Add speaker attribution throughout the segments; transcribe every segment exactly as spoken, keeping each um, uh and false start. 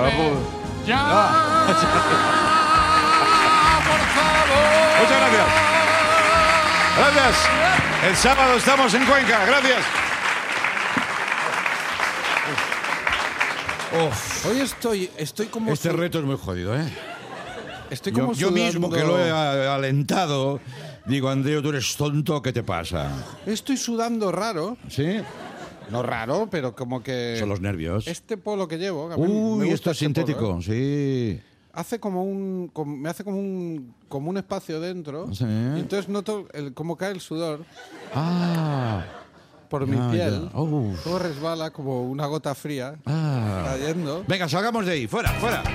Speaker 1: Déjame ya,
Speaker 2: Ah.
Speaker 1: por favor.
Speaker 2: Muchas gracias. Gracias. El sábado estamos en Cuenca. Gracias. Uf,
Speaker 3: Hoy estoy, estoy como...
Speaker 2: este
Speaker 3: su-
Speaker 2: reto es muy jodido, ¿eh?
Speaker 3: Estoy
Speaker 2: Yo,
Speaker 3: como
Speaker 2: yo mismo
Speaker 3: sudando-
Speaker 2: que lo he a- alentado, digo, Andreu, tú eres tonto, ¿qué te pasa?
Speaker 3: Estoy sudando raro.
Speaker 2: ¿Sí?
Speaker 3: No raro, pero como que...
Speaker 2: Son los nervios.
Speaker 3: Este polo que llevo... que a mí me
Speaker 2: Uy,
Speaker 3: gusta
Speaker 2: esto es
Speaker 3: este polo,
Speaker 2: sintético,
Speaker 3: ¿eh?
Speaker 2: sí.
Speaker 3: Hace como un... como- me hace como un... como un espacio dentro.
Speaker 2: Sí.
Speaker 3: Y entonces noto el, como cae el sudor
Speaker 2: Ah,
Speaker 3: por
Speaker 2: Ya,
Speaker 3: mi piel.
Speaker 2: ya. Uf.
Speaker 3: Todo resbala como una gota fría
Speaker 2: ah.
Speaker 3: cayendo.
Speaker 2: Venga, salgamos de ahí, fuera, fuera.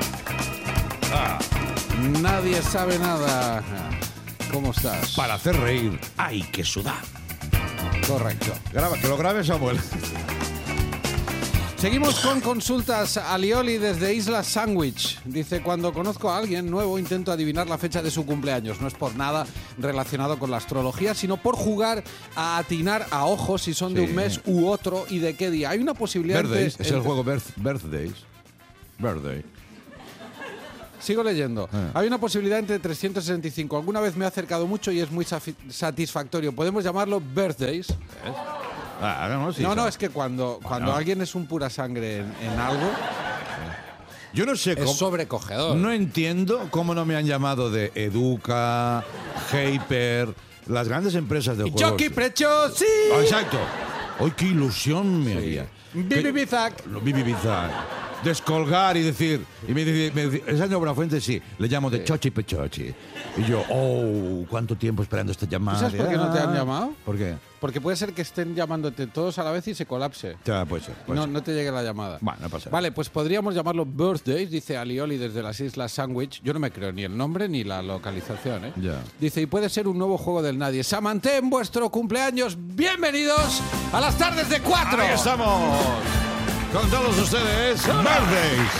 Speaker 3: Nadie sabe nada. ¿Cómo estás?
Speaker 2: Para hacer reír, hay que sudar.
Speaker 3: Correcto.
Speaker 2: Graba, que lo grabe Samuel.
Speaker 3: Seguimos con consultas. Alioli desde Isla Sandwich. Dice, cuando conozco a alguien nuevo intento adivinar la fecha de su cumpleaños. No es por nada relacionado con la astrología, sino por jugar a atinar a ojos si son de
Speaker 2: Sí.
Speaker 3: un mes u otro y de qué día. Hay una posibilidad...
Speaker 2: Birthdays,
Speaker 3: entre-
Speaker 2: es el
Speaker 3: entre-
Speaker 2: juego birth- Birthdays. Birthday.
Speaker 3: Sigo leyendo.
Speaker 2: Ah.
Speaker 3: Hay una posibilidad entre trescientos sesenta y cinco. Alguna vez me he acercado mucho y es muy safi- satisfactorio. Podemos llamarlo birthdays.
Speaker 2: Ah, no, sí,
Speaker 3: no, no,
Speaker 2: sí.
Speaker 3: es que cuando, cuando alguien es un pura sangre en, en algo,
Speaker 2: Yo no sé
Speaker 3: es
Speaker 2: cómo...
Speaker 3: sobrecogedor.
Speaker 2: No entiendo cómo no me han llamado de Educa, Hyper, las grandes empresas de juegos.
Speaker 3: ¡Jockey Prechosi!
Speaker 2: Ah, exacto. Hoy qué ilusión me haría.
Speaker 3: Bibi Bizac.
Speaker 2: Lo Bibi Bizarre. Descolgar y decir, y me dice, me dice, ¿es año Buenafuente? Sí, le llamo de Chochi Pechochi. Y yo, oh, cuánto tiempo esperando esta llamada.
Speaker 3: ¿Tú sabes por qué no te han
Speaker 2: Ah.
Speaker 3: llamado?
Speaker 2: ¿Por qué?
Speaker 3: Porque puede ser que estén llamándote todos a la vez y se colapse.
Speaker 2: Ya, puede ser. puede
Speaker 3: No,
Speaker 2: ser.
Speaker 3: no te llegue la llamada.
Speaker 2: Bueno, no pasa nada.
Speaker 3: Vale, pues podríamos llamarlo Birthdays, dice Alioli desde las Islas Sandwich. Yo no me creo ni el nombre ni la localización, ¿eh?
Speaker 2: Ya.
Speaker 3: Dice, y puede ser un nuevo juego del nadie. Samanté en vuestro cumpleaños. Bienvenidos a las tardes de cuatro.
Speaker 2: Ahí estamos. Con todos ustedes, Birthdays.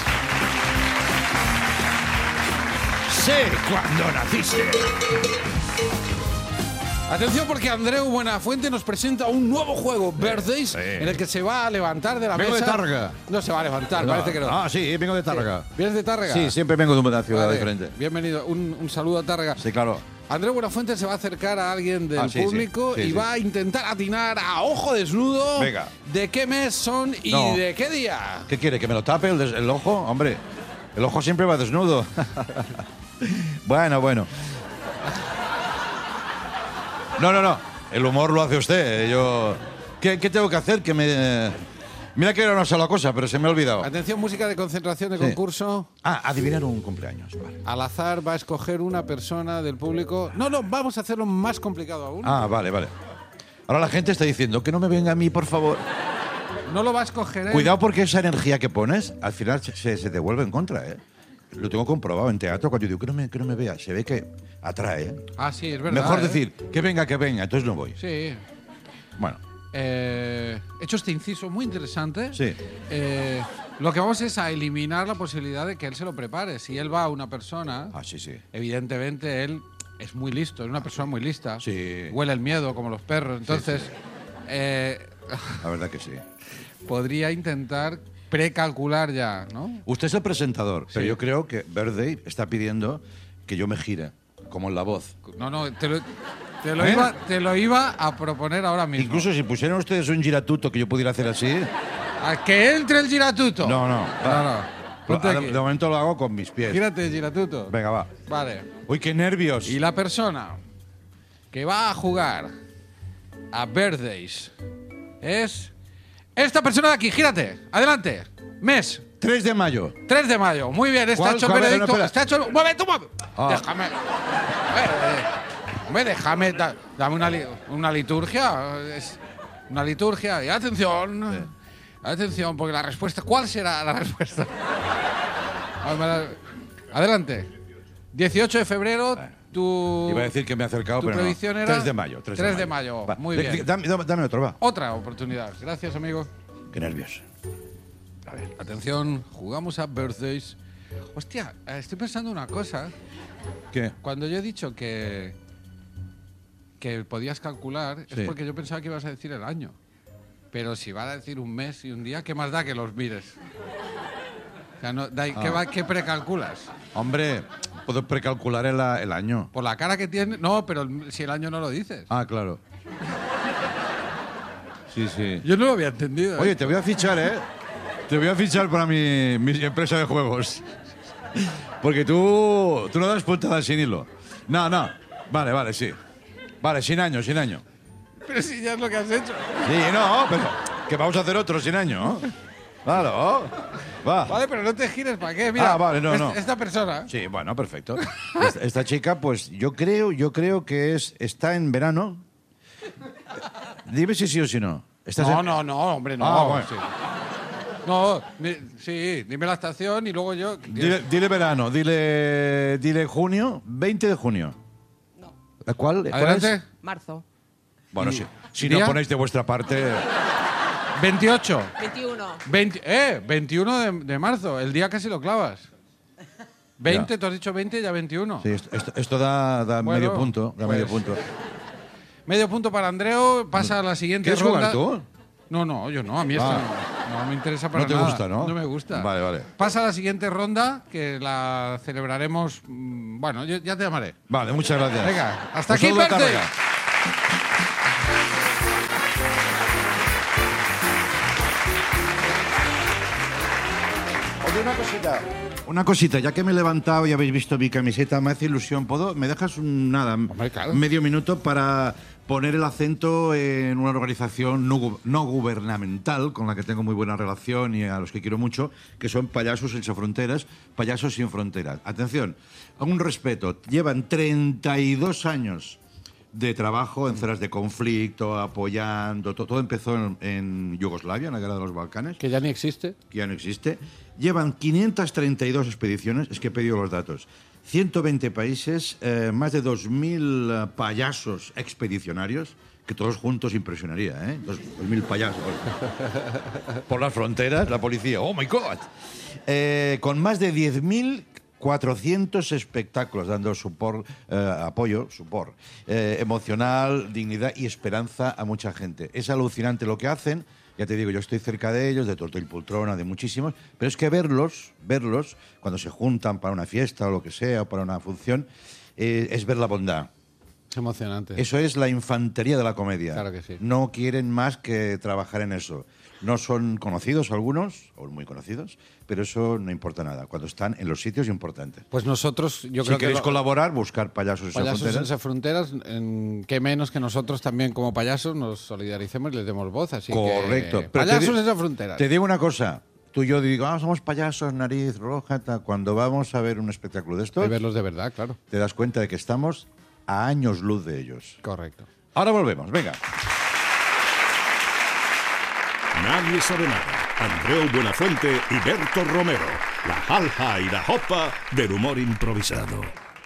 Speaker 2: Sé cuándo naciste.
Speaker 3: Atención porque Andreu Buenafuente nos presenta un nuevo juego, Birthdays,
Speaker 2: sí.
Speaker 3: en el que se va a levantar de la
Speaker 2: Vengo de
Speaker 3: mesa.
Speaker 2: Tárrega.
Speaker 3: No se va a levantar, parece que no.
Speaker 2: Ah, sí, vengo de Tárrega.
Speaker 3: ¿Vienes de Tárrega?
Speaker 4: Sí, siempre vengo de una ciudad
Speaker 3: Vale,
Speaker 4: diferente.
Speaker 3: Bienvenido. Un, un saludo a Tárrega.
Speaker 4: Sí, claro.
Speaker 3: Andreu Buenafuente se va a acercar a alguien del
Speaker 4: Ah, sí, sí.
Speaker 3: público
Speaker 4: Sí,
Speaker 3: y
Speaker 4: sí.
Speaker 3: va a intentar atinar a ojo desnudo
Speaker 2: Venga.
Speaker 3: de qué mes son y
Speaker 4: No.
Speaker 3: de qué día.
Speaker 4: ¿Qué quiere? ¿Que me lo tape el, des- el ojo? Hombre, el ojo siempre va desnudo. Bueno, bueno. No, no, no. El humor lo hace usted. Yo... ¿Qué, qué tengo que hacer? Que me... Mira que era una sola cosa, pero se me ha olvidado.
Speaker 3: Atención, música de concentración de concurso.
Speaker 4: Ah, adivinar un cumpleaños. Vale.
Speaker 3: Al azar va a escoger una persona del público. No, no, vamos a hacerlo más complicado aún.
Speaker 4: Ah, vale, vale. Ahora la gente está diciendo que no me venga a mí, por favor.
Speaker 3: No lo va a escoger él.
Speaker 4: Cuidado porque esa energía que pones, al final se, se- se devuelve en contra, ¿eh? Lo tengo comprobado en teatro, cuando yo digo que no me, que no me vea, se ve que atrae, ¿eh?
Speaker 3: Ah, sí, es verdad.
Speaker 4: Mejor
Speaker 3: ¿eh?
Speaker 4: decir, que venga, que venga, entonces no voy.
Speaker 3: Sí.
Speaker 4: Bueno,
Speaker 3: Eh, he hecho este inciso muy interesante.
Speaker 4: Sí.
Speaker 3: Eh, lo que vamos es a eliminar la posibilidad de que él se lo prepare. Si él va a una persona,
Speaker 4: ah, sí, sí.
Speaker 3: evidentemente él es muy listo, es una persona muy lista.
Speaker 4: Sí.
Speaker 3: Huele el miedo como los perros. Entonces, eh,
Speaker 4: La verdad que sí.
Speaker 3: podría intentar precalcular ya, ¿no?
Speaker 4: Usted es el presentador, pero
Speaker 3: Sí.
Speaker 4: yo creo que Birthday está pidiendo que yo me gire, como en La Voz.
Speaker 3: No, no, te lo, te lo,
Speaker 4: ¿Eh?
Speaker 3: iba, te lo iba a proponer ahora mismo.
Speaker 4: Incluso si pusieran ustedes un giratuto que yo pudiera hacer así...
Speaker 3: A que entre el giratuto.
Speaker 4: No, no.
Speaker 3: No, no. Ponte
Speaker 4: Lo-
Speaker 3: aquí.
Speaker 4: de momento lo hago con mis pies.
Speaker 3: Gírate el giratuto.
Speaker 4: Venga, va.
Speaker 3: Vale.
Speaker 4: Uy, qué nervios.
Speaker 3: Y la persona que va a jugar a Birthdays es esta persona de aquí. Gírate. Adelante. Mes.
Speaker 4: tres de mayo.
Speaker 3: tres de mayo. Muy bien. Está
Speaker 4: ¿Cuál?
Speaker 3: hecho
Speaker 4: ¿Cuál?
Speaker 3: veredicto.
Speaker 4: No, espera.
Speaker 3: Está hecho... Un momento, un momento.
Speaker 4: Ah.
Speaker 3: Déjame... Eh, Hombre, déjame... da- dame una, li- una liturgia. Es una liturgia. Y atención. Atención, porque la respuesta... ¿Cuál será la respuesta? A ver, me la- Adelante. dieciocho de febrero, tu...
Speaker 4: Iba a decir que me he acercado,
Speaker 3: ¿Tu
Speaker 4: pero no.
Speaker 3: predicción era?
Speaker 4: tres de mayo. tres
Speaker 3: tres de mayo.
Speaker 4: Va.
Speaker 3: Muy
Speaker 4: De-
Speaker 3: bien.
Speaker 4: de- Dame, dame- dame otro, va.
Speaker 3: Otra oportunidad. Gracias, amigo.
Speaker 4: Qué nervios.
Speaker 3: Atención, jugamos a Birthdays. Hostia, eh, estoy pensando una cosa.
Speaker 4: ¿Qué?
Speaker 3: Cuando yo he dicho que que podías calcular,
Speaker 4: Sí.
Speaker 3: es porque yo pensaba que ibas a decir el año. Pero si va a decir un mes y un día, ¿qué más da que los mires? O sea, no, da- ¿qué, va- qué precalculas?
Speaker 4: Hombre, puedo precalcular el, a- el año.
Speaker 3: Por la cara que tiene. No, pero el- si el año no lo dices.
Speaker 4: Ah, claro. Sí, sí.
Speaker 3: Yo no lo había entendido. ¿eh?
Speaker 4: Oye, te voy a fichar, ¿eh? Te voy a fichar para mi, mi empresa de juegos. Porque tú, tú no das puntadas sin hilo. No, no. Vale, vale, sí. Vale, sin año, sin año.
Speaker 3: Pero si ya es lo que has hecho.
Speaker 4: Sí, no, pero que vamos a hacer otro sin año. Claro. Va.
Speaker 3: Vale, pero no te gires, ¿para qué? Mira,
Speaker 4: Ah, vale, no,
Speaker 3: es-
Speaker 4: no.
Speaker 3: esta persona.
Speaker 4: Sí, bueno, perfecto. Esta, esta chica, pues yo creo, yo creo que es está en verano. Dime si sí o si no. ¿Estás
Speaker 3: No,
Speaker 4: en-
Speaker 3: no, no, hombre, no.
Speaker 4: Ah, bueno.
Speaker 3: sí. No, mi- sí, dime la estación y luego yo.
Speaker 4: Dile, dile verano, dile, dile junio, veinte de junio.
Speaker 5: No.
Speaker 4: ¿La ¿Cuál? cuál
Speaker 3: Adelante.
Speaker 4: es?
Speaker 5: Marzo.
Speaker 4: Bueno, si, si
Speaker 3: ¿Día?
Speaker 4: no ponéis de vuestra parte.
Speaker 3: veintiocho.
Speaker 5: veintiuno.
Speaker 3: veinte, eh, veintiuno de, de marzo, el día casi lo clavas. veinte,
Speaker 4: Ya.
Speaker 3: tú has dicho veinte, ya veintiuno.
Speaker 4: Sí, esto, esto- esto da, da
Speaker 3: Bueno,
Speaker 4: medio punto. Da
Speaker 3: pues,
Speaker 4: medio punto.
Speaker 3: Medio punto para Andreu, pasa a la siguiente
Speaker 4: ¿Quieres
Speaker 3: ronda.
Speaker 4: jugar tú?
Speaker 3: No, no, yo no, a mí esto
Speaker 4: Ah.
Speaker 3: no, no me interesa para
Speaker 4: No te
Speaker 3: nada.
Speaker 4: gusta, ¿no?
Speaker 3: No me gusta.
Speaker 4: Vale, vale.
Speaker 3: Pasa a la siguiente ronda, que la celebraremos. mm, Bueno, yo, ya te llamaré.
Speaker 4: Vale, muchas gracias.
Speaker 3: Venga, hasta
Speaker 4: Un
Speaker 3: aquí,
Speaker 4: saludo a
Speaker 3: Percy.
Speaker 4: Tárrega. Oye, una cosita. Una cosita, ya que me he levantado y habéis visto mi camiseta, me hace ilusión. ¿Puedo? ¿Me dejas un, nada,
Speaker 3: Hombre, claro.
Speaker 4: medio minuto para poner el acento en una organización no, gu- no gubernamental con la que tengo muy buena relación y a los que quiero mucho, que son Payasos Sin Fronteras, Payasos Sin Fronteras. Atención, un respeto. Llevan treinta y dos años de trabajo en zonas de conflicto, apoyando. to- Todo empezó en, en Yugoslavia, en la guerra de los Balcanes,
Speaker 3: Que ya ni existe.
Speaker 4: que ya no existe. Llevan quinientas treinta y dos expediciones, es que he pedido los datos, ciento veinte países, eh, más de dos mil eh, payasos expedicionarios, que todos juntos impresionaría, ¿eh? Dos mil payasos. Por las fronteras, la policía, ¡oh, my God! Eh, con más de diez mil cuatrocientos espectáculos, dando support, eh, apoyo, support, eh, emocional, dignidad y esperanza a mucha gente. Es alucinante lo que hacen. Ya te digo, yo estoy cerca de ellos, de Torto y Poltrona, de muchísimos, pero es que verlos, verlos, cuando se juntan para una fiesta o lo que sea, o para una función, eh, es ver la bondad.
Speaker 3: Es emocionante.
Speaker 4: Eso es la infantería de la comedia.
Speaker 3: Claro que sí.
Speaker 4: No quieren más que trabajar en eso. No son conocidos algunos, o muy conocidos, pero eso no importa nada, cuando están en los sitios importantes.
Speaker 3: Pues nosotros, yo
Speaker 4: si
Speaker 3: creo
Speaker 4: queréis
Speaker 3: que. lo-
Speaker 4: colaborar, buscar Payasos Sin
Speaker 3: Payasos
Speaker 4: Fronteras.
Speaker 3: Sin Fronteras, en, qué menos que nosotros también como payasos nos solidaricemos y les demos voz. Así
Speaker 4: Correcto.
Speaker 3: que,
Speaker 4: Pero te
Speaker 3: Payasos
Speaker 4: di-
Speaker 3: Sin Fronteras.
Speaker 4: Te digo una cosa. Tú y yo digo, ah, somos payasos, nariz roja. Ta. Cuando vamos a ver un espectáculo de
Speaker 3: Hay
Speaker 4: estos,
Speaker 3: que verlos de verdad, claro.
Speaker 4: te das cuenta de que estamos a años luz de ellos.
Speaker 3: Correcto.
Speaker 4: Ahora volvemos, venga.
Speaker 6: Nadie sabe nada. Andreu Buenafuente y Berto Romero. La alja y la jopa del humor improvisado.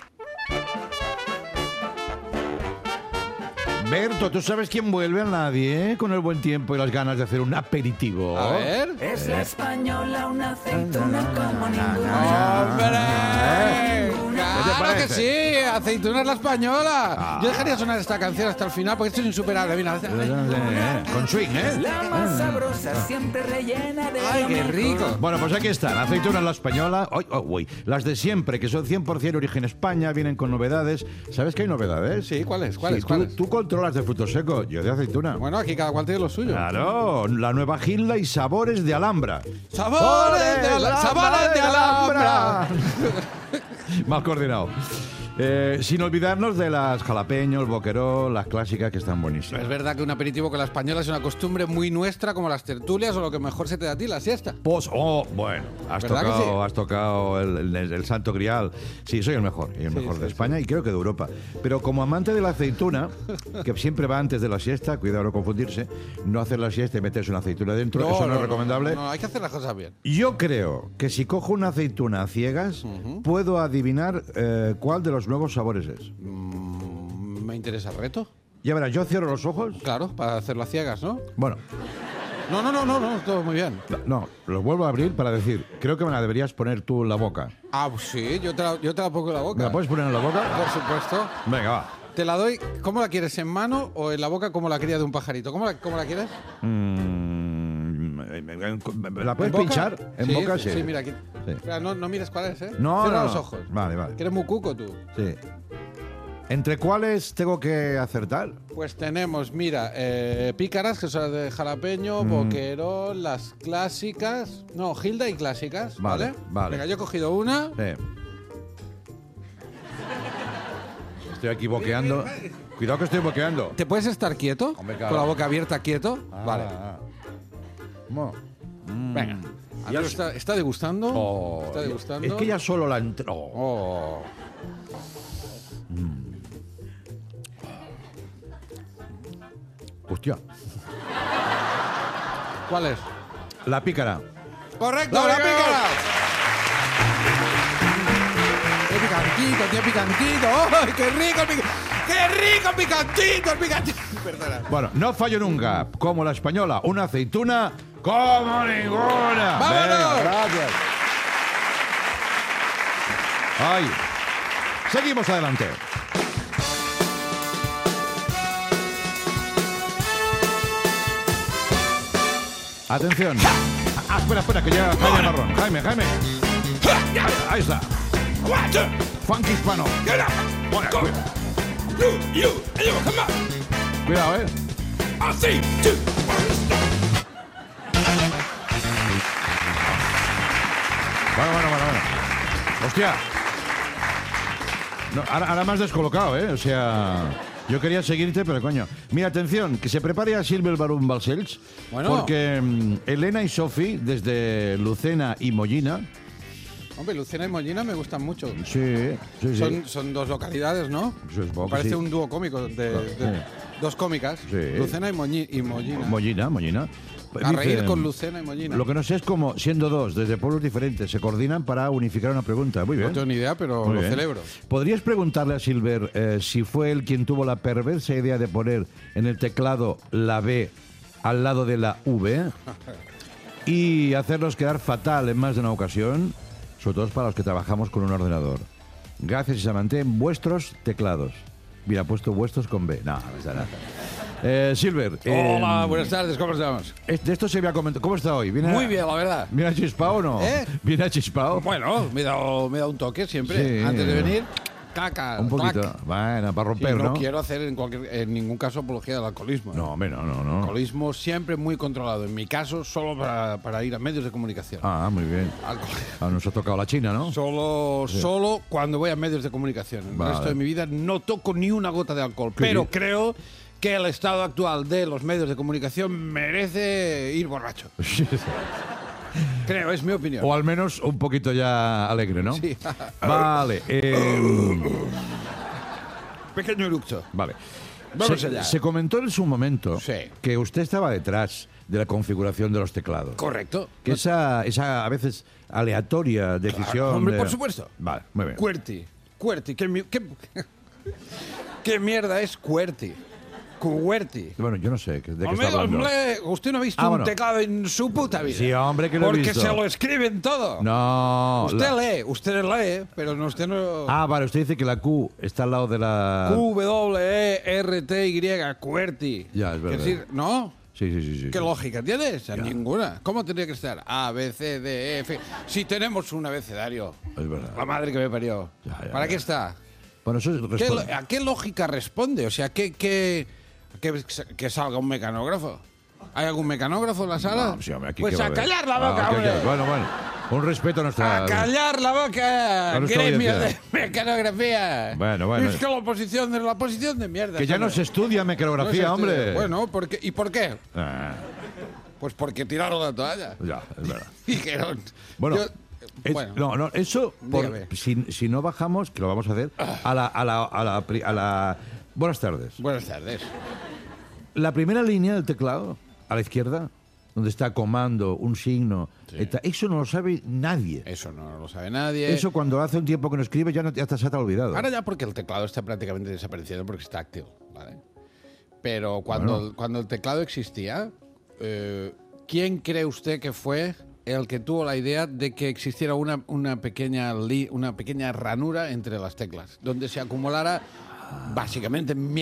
Speaker 2: Berto, ¿tú sabes quién vuelve a nadie? Con el buen tiempo y las ganas de hacer un aperitivo.
Speaker 3: A ver.
Speaker 7: Es la española, una aceituna como ninguna.
Speaker 3: ¡Hombre!
Speaker 2: ¿Qué te
Speaker 3: ¡Claro que
Speaker 2: parece?
Speaker 3: sí! ¡Aceitunas la española! Yo dejaría sonar esta canción hasta el final porque esto es insuperable. Mira.
Speaker 2: Con swing, ¿eh?
Speaker 7: La más sabrosa, siempre rellena de
Speaker 3: ¡Ay,
Speaker 7: lo
Speaker 3: qué
Speaker 7: mejor.
Speaker 3: rico!
Speaker 2: Bueno, pues aquí están, aceitunas la española, uy, uy, uy, las de siempre, que son cien por ciento origen España, vienen con novedades. ¿Sabes que hay novedades?
Speaker 3: Sí, ¿cuáles? ¿Cuáles?
Speaker 2: Sí,
Speaker 3: ¿Cuáles?
Speaker 2: Tú, tú controlas de frutos secos, yo de aceituna.
Speaker 3: Bueno, aquí cada cual tiene lo suyo.
Speaker 2: Claro, la nueva Gilda y sabores de Alhambra.
Speaker 3: ¡Sabores de, ala- ¡Sabores de Alhambra!
Speaker 2: Mal coordinado. Eh, sin olvidarnos de las jalapeños, boqueró, las clásicas que están buenísimas.
Speaker 3: Es verdad que un aperitivo con la española es una costumbre muy nuestra, como las tertulias o lo que mejor se te da a ti, la siesta.
Speaker 2: Pues, oh, bueno, has
Speaker 3: ¿Verdad que
Speaker 2: tocado,
Speaker 3: sí?
Speaker 2: has tocado el, el- el santo grial. Sí, soy el mejor, y el
Speaker 3: Sí,
Speaker 2: mejor
Speaker 3: sí,
Speaker 2: de
Speaker 3: sí.
Speaker 2: España y creo que de Europa. Pero como amante de la aceituna, que siempre va antes de la siesta, cuidado no confundirse, no hacer la siesta y meterse una aceituna dentro, eso no, es recomendable.
Speaker 3: No, hay que hacer las cosas bien.
Speaker 2: Yo creo que si cojo una aceituna a ciegas, puedo adivinar eh, cuál de los nuevos sabores es.
Speaker 3: Mm, Me interesa el reto.
Speaker 2: Ya verás, yo cierro los ojos.
Speaker 3: Claro, para hacerlo a ciegas, ¿no?
Speaker 2: Bueno,
Speaker 3: No, no, no, no, no, todo muy bien.
Speaker 2: no, los vuelvo a abrir para decir, creo que me la deberías poner tú en la boca.
Speaker 3: Ah, pues sí, yo te la, yo te la pongo en la boca.
Speaker 2: ¿Me la puedes poner en la boca?
Speaker 3: Por supuesto.
Speaker 2: Venga, va.
Speaker 3: Te la doy, ¿cómo la quieres? ¿En mano o en la boca como la cría de un pajarito? ¿Cómo la, cómo la quieres?
Speaker 2: Mm, ¿La puedes
Speaker 3: ¿En boca?
Speaker 2: pinchar? En
Speaker 3: sí,
Speaker 2: boca,
Speaker 3: sí.
Speaker 2: sí.
Speaker 3: Sí, mira aquí.
Speaker 2: Sí.
Speaker 3: Espera, no, no mires cuál es, ¿eh?
Speaker 2: No,
Speaker 3: Cierra
Speaker 2: no,
Speaker 3: los
Speaker 2: no.
Speaker 3: ojos.
Speaker 2: Vale, vale.
Speaker 3: ¿Que eres muy cuco tú?
Speaker 2: Sí. ¿Entre cuáles tengo que acertar?
Speaker 3: Pues tenemos, mira, eh, pícaras, que son de jalapeño,
Speaker 2: Mm.
Speaker 3: boquerón, las clásicas. No, Gilda y clásicas, ¿vale?
Speaker 2: Vale, vale.
Speaker 3: Venga, yo he cogido una.
Speaker 2: Sí. Estoy aquí boqueando. Cuidado que estoy boqueando.
Speaker 3: ¿Te puedes estar quieto?
Speaker 2: Hombre, claro.
Speaker 3: Con la boca abierta, quieto.
Speaker 2: Ah,
Speaker 3: Vale.
Speaker 2: ah. Mo.
Speaker 3: Venga. Andrés está, está degustando.
Speaker 2: Oh,
Speaker 3: está degustando.
Speaker 2: Es que ya solo la entró.
Speaker 3: Oh.
Speaker 2: Hostia.
Speaker 3: ¿Cuál es?
Speaker 2: La pícara.
Speaker 3: ¡Correcto,
Speaker 2: ¡La
Speaker 3: la
Speaker 2: pícara!
Speaker 3: pícara! ¡Qué picantito, qué picantito! ¡Ay, qué rico el picantito! ¡Qué rico el picantito, el picantito! Perdona.
Speaker 2: Bueno, no fallo nunca. Como la española, una aceituna como ninguna.
Speaker 3: ¡Vámonos!
Speaker 2: Venga, gracias. Ay. Seguimos adelante. Atención. Ah, espera, espera, que ya Jaime Marrón. Jaime, Jaime. Ahí está. Funk hispano. Bueno, cuidado. Cuidado, eh. Bueno, bueno, bueno, bueno. Hostia. No, ahora, ahora me has descolocado, ¿eh? O sea, yo quería seguirte, pero coño. Mira, atención, que se prepare a Silver Barum Balcells.
Speaker 3: Bueno.
Speaker 2: Porque mm, Elena y Sofi, desde Lucena y Mollina.
Speaker 3: Hombre, Lucena y Mollina me gustan mucho.
Speaker 2: Sí, sí, sí.
Speaker 3: Son, son dos localidades, ¿no?
Speaker 2: Sí, supongo
Speaker 3: Me
Speaker 2: que
Speaker 3: parece
Speaker 2: sí.
Speaker 3: un dúo cómico de, de-
Speaker 2: sí.
Speaker 3: dos cómicas.
Speaker 2: Sí.
Speaker 3: Lucena y, Moñi- y Mollina.
Speaker 2: Mollina, Mollina.
Speaker 3: A reír
Speaker 2: Dice,
Speaker 3: con Lucena y Mollina.
Speaker 2: Lo que no sé es cómo, siendo dos, desde pueblos diferentes, se coordinan para unificar una pregunta. Muy bien.
Speaker 3: No tengo ni idea, pero
Speaker 2: Muy
Speaker 3: lo
Speaker 2: bien.
Speaker 3: celebro.
Speaker 2: ¿Podrías preguntarle a Silver eh, si fue él quien tuvo la perversa idea de poner en el teclado la B al lado de la V y hacernos quedar fatal en más de una ocasión, sobre todo para los que trabajamos con un ordenador? Gracias y se mantén vuestros teclados. Mira, ha puesto vuestros con B. No, no está nada. Eh, Silver. eh,
Speaker 3: Hola, buenas tardes, ¿cómo estamos?
Speaker 2: es- De esto se me ha comentado. ¿Cómo está hoy? ¿Viene a-
Speaker 3: Muy bien, la verdad.
Speaker 2: ¿Viene a chispao o no?
Speaker 3: ¿Eh?
Speaker 2: ¿Viene a chispao?
Speaker 3: Bueno, me he dado, me he dado un toque siempre.
Speaker 2: Sí.
Speaker 3: Antes de venir, caca.
Speaker 2: Un poquito.
Speaker 3: clac.
Speaker 2: Bueno, para
Speaker 3: Y
Speaker 2: romper,
Speaker 3: no,
Speaker 2: ¿no?
Speaker 3: quiero hacer en, cualquier, en ningún caso apología del alcoholismo. ¿eh?
Speaker 2: No, hombre, no, no, no.
Speaker 3: Alcoholismo siempre muy controlado. En mi caso, solo para, para ir a medios de comunicación.
Speaker 2: Ah, muy bien.
Speaker 3: Alcohol-
Speaker 2: Ah, nos ha tocado la China, ¿no?
Speaker 3: Solo, solo cuando voy a medios de comunicación. El
Speaker 2: Vale.
Speaker 3: resto de mi vida no toco ni una gota de alcohol.
Speaker 2: Qué
Speaker 3: Pero
Speaker 2: bien.
Speaker 3: creo que el estado actual de los medios de comunicación merece ir borracho. Creo, es mi opinión.
Speaker 2: O al menos un poquito ya alegre, ¿no?
Speaker 3: Sí.
Speaker 2: Vale. eh,
Speaker 3: Pequeño eructo.
Speaker 2: vale.
Speaker 3: Vamos
Speaker 2: se,
Speaker 3: allá.
Speaker 2: se comentó en su momento
Speaker 3: Sí.
Speaker 2: que usted estaba detrás de la configuración de los teclados.
Speaker 3: Correcto.
Speaker 2: Que esa, esa a veces aleatoria decisión.
Speaker 3: hombre,
Speaker 2: de-
Speaker 3: por supuesto.
Speaker 2: Vale, muy bien.
Speaker 3: QWERTY. QWERTY. ¿Qué, mi- qué, qué mierda es QWERTY? QWERTY.
Speaker 2: Bueno, yo no sé de qué está
Speaker 3: Hombre,
Speaker 2: hablando.
Speaker 3: hombre, usted no ha visto
Speaker 2: Ah,
Speaker 3: un
Speaker 2: bueno.
Speaker 3: teclado en su puta vida.
Speaker 2: Sí, hombre, que lo he
Speaker 3: Porque
Speaker 2: visto.
Speaker 3: se lo escriben todo.
Speaker 2: No.
Speaker 3: Usted
Speaker 2: la-
Speaker 3: lee, usted lee, pero no, usted no...
Speaker 2: Ah, vale, usted dice que la Q está al lado de la.
Speaker 3: Q, W, E, R, T, Y, QWERTY.
Speaker 2: Ya, es verdad.
Speaker 3: Es decir, ¿no?
Speaker 2: Sí, sí, sí. sí.
Speaker 3: ¿Qué lógica tiene? O sea, ninguna. ¿Cómo tendría que estar? A, B, C, D, E, F. Si tenemos un abecedario.
Speaker 2: Es verdad.
Speaker 3: La madre que me parió.
Speaker 2: Ya, ya,
Speaker 3: ¿Para
Speaker 2: ya.
Speaker 3: qué está?
Speaker 2: Bueno, eso es
Speaker 3: ¿Qué
Speaker 2: responde-
Speaker 3: lo- ¿A qué lógica responde? O sea, ¿qué, qué, qué- que salga un mecanógrafo? ¿Hay algún mecanógrafo en la sala?
Speaker 2: No, sí, hombre, aquí
Speaker 3: pues
Speaker 2: qué va
Speaker 3: a
Speaker 2: a haber.
Speaker 3: callar la
Speaker 2: Ah,
Speaker 3: boca,
Speaker 2: ¿qué-
Speaker 3: hombre.
Speaker 2: qué? Bueno, bueno. Un respeto a nuestra.
Speaker 3: A callar la boca,
Speaker 2: A nuestra
Speaker 3: gremio de
Speaker 2: audiencia.
Speaker 3: mecanografía.
Speaker 2: Bueno, bueno.
Speaker 3: Es que la oposición de la oposición de mierda.
Speaker 2: Que ya no
Speaker 3: hombre.
Speaker 2: se estudia mecanografía,
Speaker 3: No se estudia.
Speaker 2: hombre.
Speaker 3: Bueno, porque, ¿y por qué?
Speaker 2: Ah,
Speaker 3: Pues porque tiraron la toalla.
Speaker 2: ya, es verdad.
Speaker 3: Dijeron.
Speaker 2: Bueno,
Speaker 3: yo-
Speaker 2: es-
Speaker 3: bueno.
Speaker 2: no, no, eso, por-
Speaker 3: Dígame.
Speaker 2: si, si no bajamos, que lo vamos a hacer, a la, a la, a la, pri- a la- Buenas tardes.
Speaker 3: Buenas tardes.
Speaker 2: La primera línea del teclado, a la izquierda, donde está comando, un signo, eta- eso no lo sabe nadie.
Speaker 3: Eso no lo sabe nadie.
Speaker 2: Eso cuando hace un tiempo que no escribe ya, no, ya se te ha olvidado.
Speaker 3: Ahora ya porque el teclado está prácticamente desapareciendo porque es táctil, ¿vale? Pero cuando,
Speaker 2: Bueno.
Speaker 3: cuando el teclado existía, eh, ¿quién cree usted que fue el que tuvo la idea de que existiera una, una, pequeña, li- una pequeña ranura entre las teclas, donde se acumulara básicamente mierda?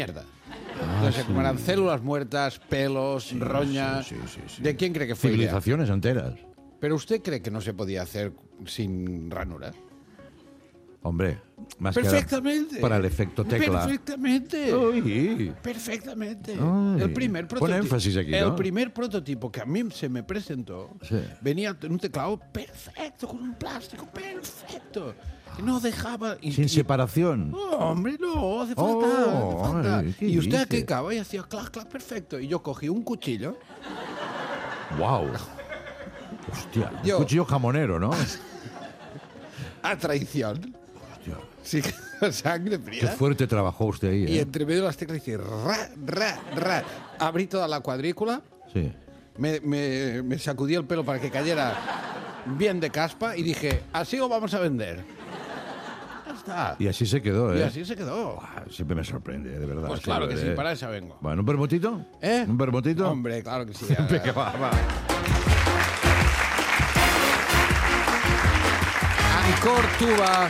Speaker 3: Entonces se comerán células muertas, pelos, roña.
Speaker 4: sí, sí, sí.
Speaker 3: ¿De quién cree que fue idea?
Speaker 2: Civilizaciones enteras.
Speaker 3: ¿Pero usted cree que no se podía hacer sin ranura?
Speaker 2: Hombre, más que
Speaker 3: Perfectamente.
Speaker 2: para el efecto tecla.
Speaker 3: Perfectamente.
Speaker 2: Uy.
Speaker 3: Perfectamente.
Speaker 2: Ay.
Speaker 3: El primer
Speaker 2: Pon
Speaker 3: prototipo.
Speaker 2: énfasis aquí,
Speaker 3: El
Speaker 2: ¿no?
Speaker 3: primer prototipo que a mí se me presentó
Speaker 2: Sí.
Speaker 3: venía en un teclado perfecto, con un plástico perfecto. Que no dejaba. y-
Speaker 2: Sin
Speaker 3: y-
Speaker 2: separación.
Speaker 3: No, hombre, no, hace falta.
Speaker 2: Oh,
Speaker 3: hace falta.
Speaker 2: ay, ¿qué
Speaker 3: y usted
Speaker 2: dice?
Speaker 3: clicaba y hacía clac, clac, perfecto. Y yo cogí un cuchillo.
Speaker 2: Wow. Hostia.
Speaker 3: Yo-
Speaker 2: Un cuchillo jamonero, ¿no?
Speaker 3: A traición.
Speaker 2: Hostia.
Speaker 3: Sí, con sangre
Speaker 2: Qué
Speaker 3: fría.
Speaker 2: fuerte trabajó usted ahí,
Speaker 3: Y
Speaker 2: ¿eh?
Speaker 3: entre medio de las teclas hice ra, ra, ra. Abrí toda la cuadrícula,
Speaker 2: Sí.
Speaker 3: me, me, me sacudí el pelo para que cayera bien de caspa y dije, así lo vamos a vender. Ya está.
Speaker 2: Y así se quedó, ¿eh?
Speaker 3: Y así se quedó.
Speaker 2: Ah, siempre me sorprende, de verdad.
Speaker 3: Pues claro que
Speaker 2: siempre,
Speaker 3: sí,
Speaker 2: ¿eh?
Speaker 3: para eso vengo.
Speaker 2: Bueno, ¿un vermutito?
Speaker 3: ¿Eh?
Speaker 2: ¿Un vermutito?
Speaker 3: Hombre, claro que sí.
Speaker 2: Venga, va, va.
Speaker 3: Ancor Tuba.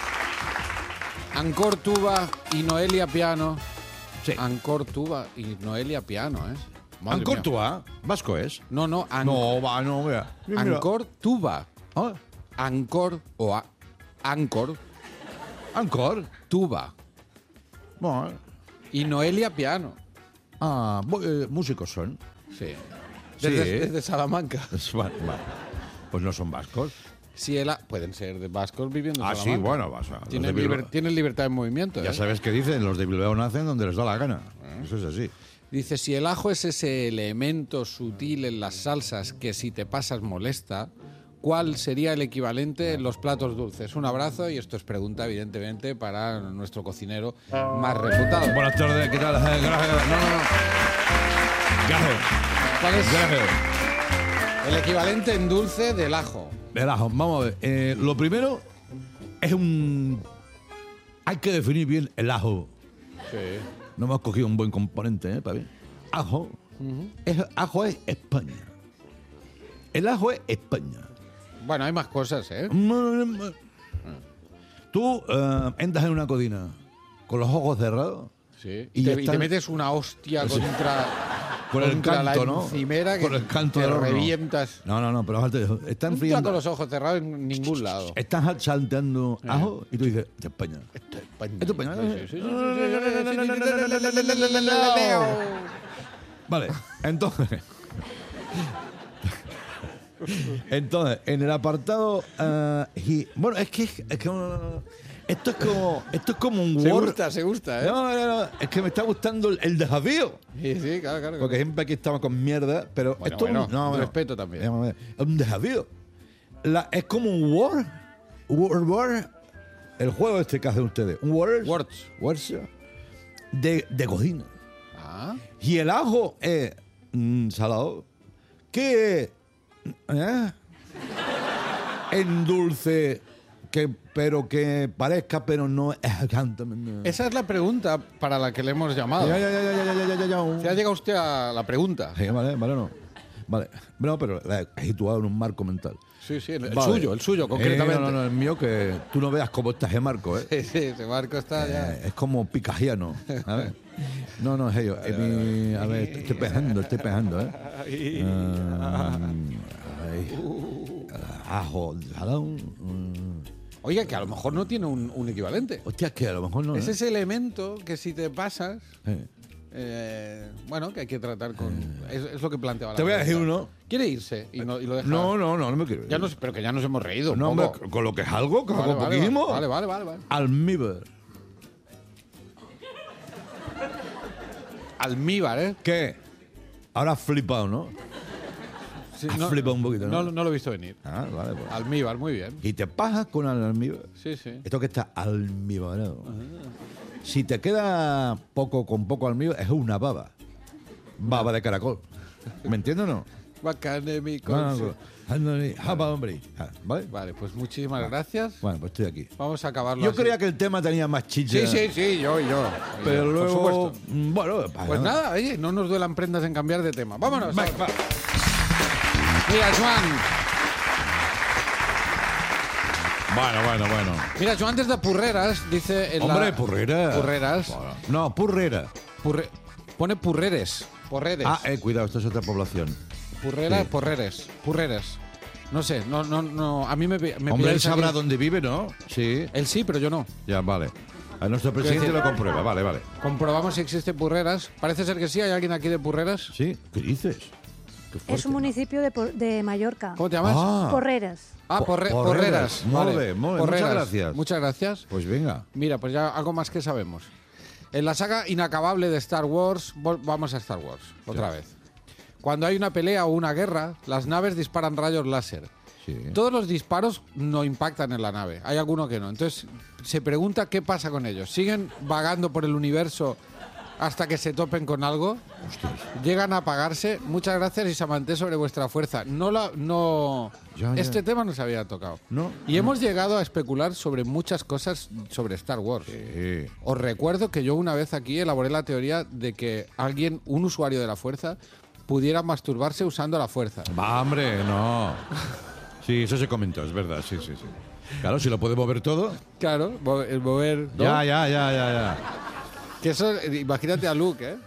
Speaker 3: Ancor Tuba y Noelia Piano.
Speaker 2: Sí.
Speaker 3: Ancor Tuba y Noelia Piano, ¿eh? Madre
Speaker 2: Ancor
Speaker 3: mía.
Speaker 2: Tua, vasco es.
Speaker 3: No, no, An-
Speaker 2: No, va, no, mira. Mira, mira.
Speaker 3: Ancor Tuba.
Speaker 2: Ah,
Speaker 3: Ancor o a- Ancor
Speaker 2: Ancor.
Speaker 3: Tuba
Speaker 2: Bueno.
Speaker 3: y Noelia Piano.
Speaker 2: Ah, bu- eh, músicos son.
Speaker 3: Sí.
Speaker 2: Sí.
Speaker 3: Desde, desde Salamanca.
Speaker 2: Es- Bueno, bueno. Pues no son vascos.
Speaker 3: Si él ha- pueden ser de vascos viviendo en
Speaker 2: Ah, sí,
Speaker 3: Salamanca.
Speaker 2: bueno, vas a. los
Speaker 3: Tienen,
Speaker 2: de Bilbao-
Speaker 3: liber- tienen libertad de movimiento.
Speaker 2: Ya
Speaker 3: ¿eh?
Speaker 2: sabes qué dicen, los de Bilbao nacen donde les da la gana. Eso es así.
Speaker 3: Dice, si el ajo es ese elemento sutil en las salsas que si te pasas molesta, ¿cuál sería el equivalente en los platos dulces? Un abrazo y esto es pregunta, evidentemente, para nuestro cocinero más reputado.
Speaker 2: Buenas tardes, ¿qué tal? Eh, Gracias. No, no, no. Gracias.
Speaker 3: ¿Cuál es
Speaker 2: Gracias.
Speaker 3: el equivalente en dulce del ajo?
Speaker 2: El ajo, vamos a ver. Eh, lo primero es un. Hay que definir bien el ajo.
Speaker 3: Sí.
Speaker 2: No hemos cogido un buen componente, ¿eh? Para ver. Ajo. es, ajo es España. El ajo es España.
Speaker 3: Bueno, hay más cosas, ¿eh?
Speaker 2: Tú eh, entras en una cocina con los ojos cerrados.
Speaker 3: Sí.
Speaker 2: Y
Speaker 3: Y, te, y
Speaker 2: están-
Speaker 3: te metes una hostia contra,
Speaker 2: Con el
Speaker 3: contra
Speaker 2: canto,
Speaker 3: la
Speaker 2: ¿no?
Speaker 3: encimera que
Speaker 2: Con el canto
Speaker 3: te
Speaker 2: del horno.
Speaker 3: revientas.
Speaker 2: No, no, no, pero fíjate, están
Speaker 3: No está
Speaker 2: friendo.
Speaker 3: con los ojos cerrados en ningún lado.
Speaker 2: Estás salteando ajo y tú dices, de España.
Speaker 3: Esto es España.
Speaker 2: Esto es España.
Speaker 3: Sí, sí, sí, sí, sí, sí, sí, sí, sí.
Speaker 2: Vale, entonces. Entonces, en el apartado. eh, y- bueno, es que. Es que uh, esto es como. Esto es como un
Speaker 3: Se
Speaker 2: Word.
Speaker 3: gusta, se gusta, ¿eh?
Speaker 2: No, no, no, es que me está gustando el, el desafío.
Speaker 3: Sí, sí, claro, claro.
Speaker 2: Porque siempre aquí estamos con mierda, pero
Speaker 3: Bueno,
Speaker 2: esto es un-
Speaker 3: bueno,
Speaker 2: no, no.
Speaker 3: respeto también.
Speaker 2: Vamos a ver, Es un desafío. La- es como un Word. Word, Word. El juego este que hacen ustedes. Un Word.
Speaker 3: Words.
Speaker 2: Words. De, de cocina.
Speaker 3: Ah,
Speaker 2: Y el ajo es mm, salado. ¿Qué es? ¿Eh? En dulce, que, pero que parezca, pero no es exactamente.
Speaker 3: esa es la pregunta para la que le hemos llamado.
Speaker 2: Ya, ya, ya, ya, ya, ya, ya, ya,
Speaker 3: Se ha llegado usted a la pregunta.
Speaker 2: Sí, vale, vale, no. Vale. No, pero la he situado en un marco mental.
Speaker 3: Sí, sí, el, el
Speaker 2: Vale.
Speaker 3: suyo, el suyo,
Speaker 2: Eh,
Speaker 3: concretamente.
Speaker 2: no, no, no, el mío que tú no veas cómo está ese marco, ¿eh?
Speaker 3: Sí, sí, ese barco está ya.
Speaker 2: Eh, es como picajiano. A ver. No, no, es ello. Es mi- a ver, estoy pegando, estoy pegando, ¿eh? Ah, ay. Ajo, salado. mm.
Speaker 3: Oiga, que a lo mejor no tiene un, un equivalente.
Speaker 2: Hostia, es que a lo mejor no.
Speaker 3: Es
Speaker 2: ¿eh?
Speaker 3: ese elemento que si te pasas,
Speaker 2: Eh.
Speaker 3: eh, bueno, que hay que tratar con... Es, es lo que planteaba la
Speaker 2: Te voy a decir
Speaker 3: pregunta.
Speaker 2: uno.
Speaker 3: ¿Quiere irse y, no, y lo deja?
Speaker 2: No, no, no, no me quiero. ir.
Speaker 3: Ya nos, pero que ya nos hemos reído un
Speaker 2: No,
Speaker 3: poco.
Speaker 2: hombre, con lo que es algo, con
Speaker 3: Vale,
Speaker 2: algo
Speaker 3: vale,
Speaker 2: poquísimo.
Speaker 3: vale, vale, vale, vale.
Speaker 2: Almíbar.
Speaker 3: Almíbar, ¿eh?
Speaker 2: ¿Qué? Ahora has flipado, ¿no?
Speaker 3: Sí,
Speaker 2: Has flipado un poquito, ¿no?
Speaker 3: no, no lo he visto venir.
Speaker 2: Ah, vale, pues.
Speaker 3: Almíbar, muy bien.
Speaker 2: Y te pasas con el almíbar.
Speaker 3: Sí, sí.
Speaker 2: Esto que está almibarado. Si te queda poco con poco almíbar, es una baba. Baba de caracol. ¿Me entiendes o no?
Speaker 3: Bacane, mi
Speaker 2: Bueno,
Speaker 3: consu-
Speaker 2: ándale, japa, hombre. Ah, ¿Vale?
Speaker 3: Vale, pues muchísimas gracias.
Speaker 2: Bueno, pues estoy aquí.
Speaker 3: Vamos a acabarlo
Speaker 2: Yo
Speaker 3: así.
Speaker 2: creía que el tema tenía más chicha.
Speaker 3: Sí, sí, sí, yo, yo.
Speaker 2: Pero
Speaker 3: yo,
Speaker 2: luego.
Speaker 3: Por supuesto.
Speaker 2: mm, Bueno,
Speaker 3: Pues nada, oye, no nos duelan prendas en cambiar de tema. Vámonos.
Speaker 2: Va, va.
Speaker 3: Mira, Joan.
Speaker 2: Bueno, bueno, bueno.
Speaker 3: Mira, Joan desde Purreras dice en
Speaker 2: Hombre,
Speaker 3: la...
Speaker 2: Purrera.
Speaker 3: Purreras.
Speaker 2: No, Purrera.
Speaker 3: Purre- pone purreres. Porreres.
Speaker 2: Ah, eh, cuidado, esta es otra población.
Speaker 3: Purrera,
Speaker 2: sí.
Speaker 3: porreres. Purreres. No sé, no, no, no. A mí me, me
Speaker 2: Hombre, él
Speaker 3: pilláis
Speaker 2: sabrá
Speaker 3: aquí.
Speaker 2: dónde vive, ¿no? Sí.
Speaker 3: Él sí, pero yo no.
Speaker 2: Ya, vale. A nuestro presidente
Speaker 3: decir-
Speaker 2: lo comprueba, vale, vale.
Speaker 3: Comprobamos si existe Purreras. Parece ser que sí. ¿Hay alguien aquí de Purreras?
Speaker 2: ¿Sí? ¿Qué dices? Qué
Speaker 5: Es
Speaker 2: fuerte.
Speaker 5: un municipio de, Por- de Mallorca.
Speaker 3: ¿Cómo te llamas?
Speaker 2: Ah,
Speaker 5: Porreras.
Speaker 3: Ah,
Speaker 2: Po-
Speaker 3: porre-
Speaker 2: porreras.
Speaker 3: porreras.
Speaker 2: Molt
Speaker 3: Vale.
Speaker 2: bé, molt bé.
Speaker 3: Porreras.
Speaker 2: Muchas gracias.
Speaker 3: Muchas gracias.
Speaker 2: pues venga.
Speaker 3: Mira, pues ya algo más que sabemos. En la saga inacabable de Star Wars, vol- vamos a Star Wars, otra vez. Cuando hay una pelea o una guerra, las naves disparan rayos láser.
Speaker 2: Sí.
Speaker 3: Todos los disparos no impactan en la nave, hay alguno que no. Entonces, se pregunta qué pasa con ellos. ¿Siguen vagando por el universo hasta que se topen con algo? ¿Llegan a apagarse? Muchas gracias y Samanté sobre vuestra fuerza. No la, no,
Speaker 2: Ya, ya.
Speaker 3: este tema no se había tocado.
Speaker 2: No.
Speaker 3: Y hemos llegado a especular sobre muchas cosas sobre Star Wars.
Speaker 2: Sí.
Speaker 3: Os recuerdo que yo una vez aquí elaboré la teoría de que alguien, un usuario de la fuerza, pudiera masturbarse usando la fuerza.
Speaker 2: Va, hombre, no. Sí, eso se comentó, es verdad, sí, sí, sí. Claro, si lo puede mover todo.
Speaker 3: Claro, mo- el mover. ¿no?
Speaker 2: Ya, ya, ya, ya, ya.
Speaker 3: Que eso, eh, imagínate a Luke, ¿eh?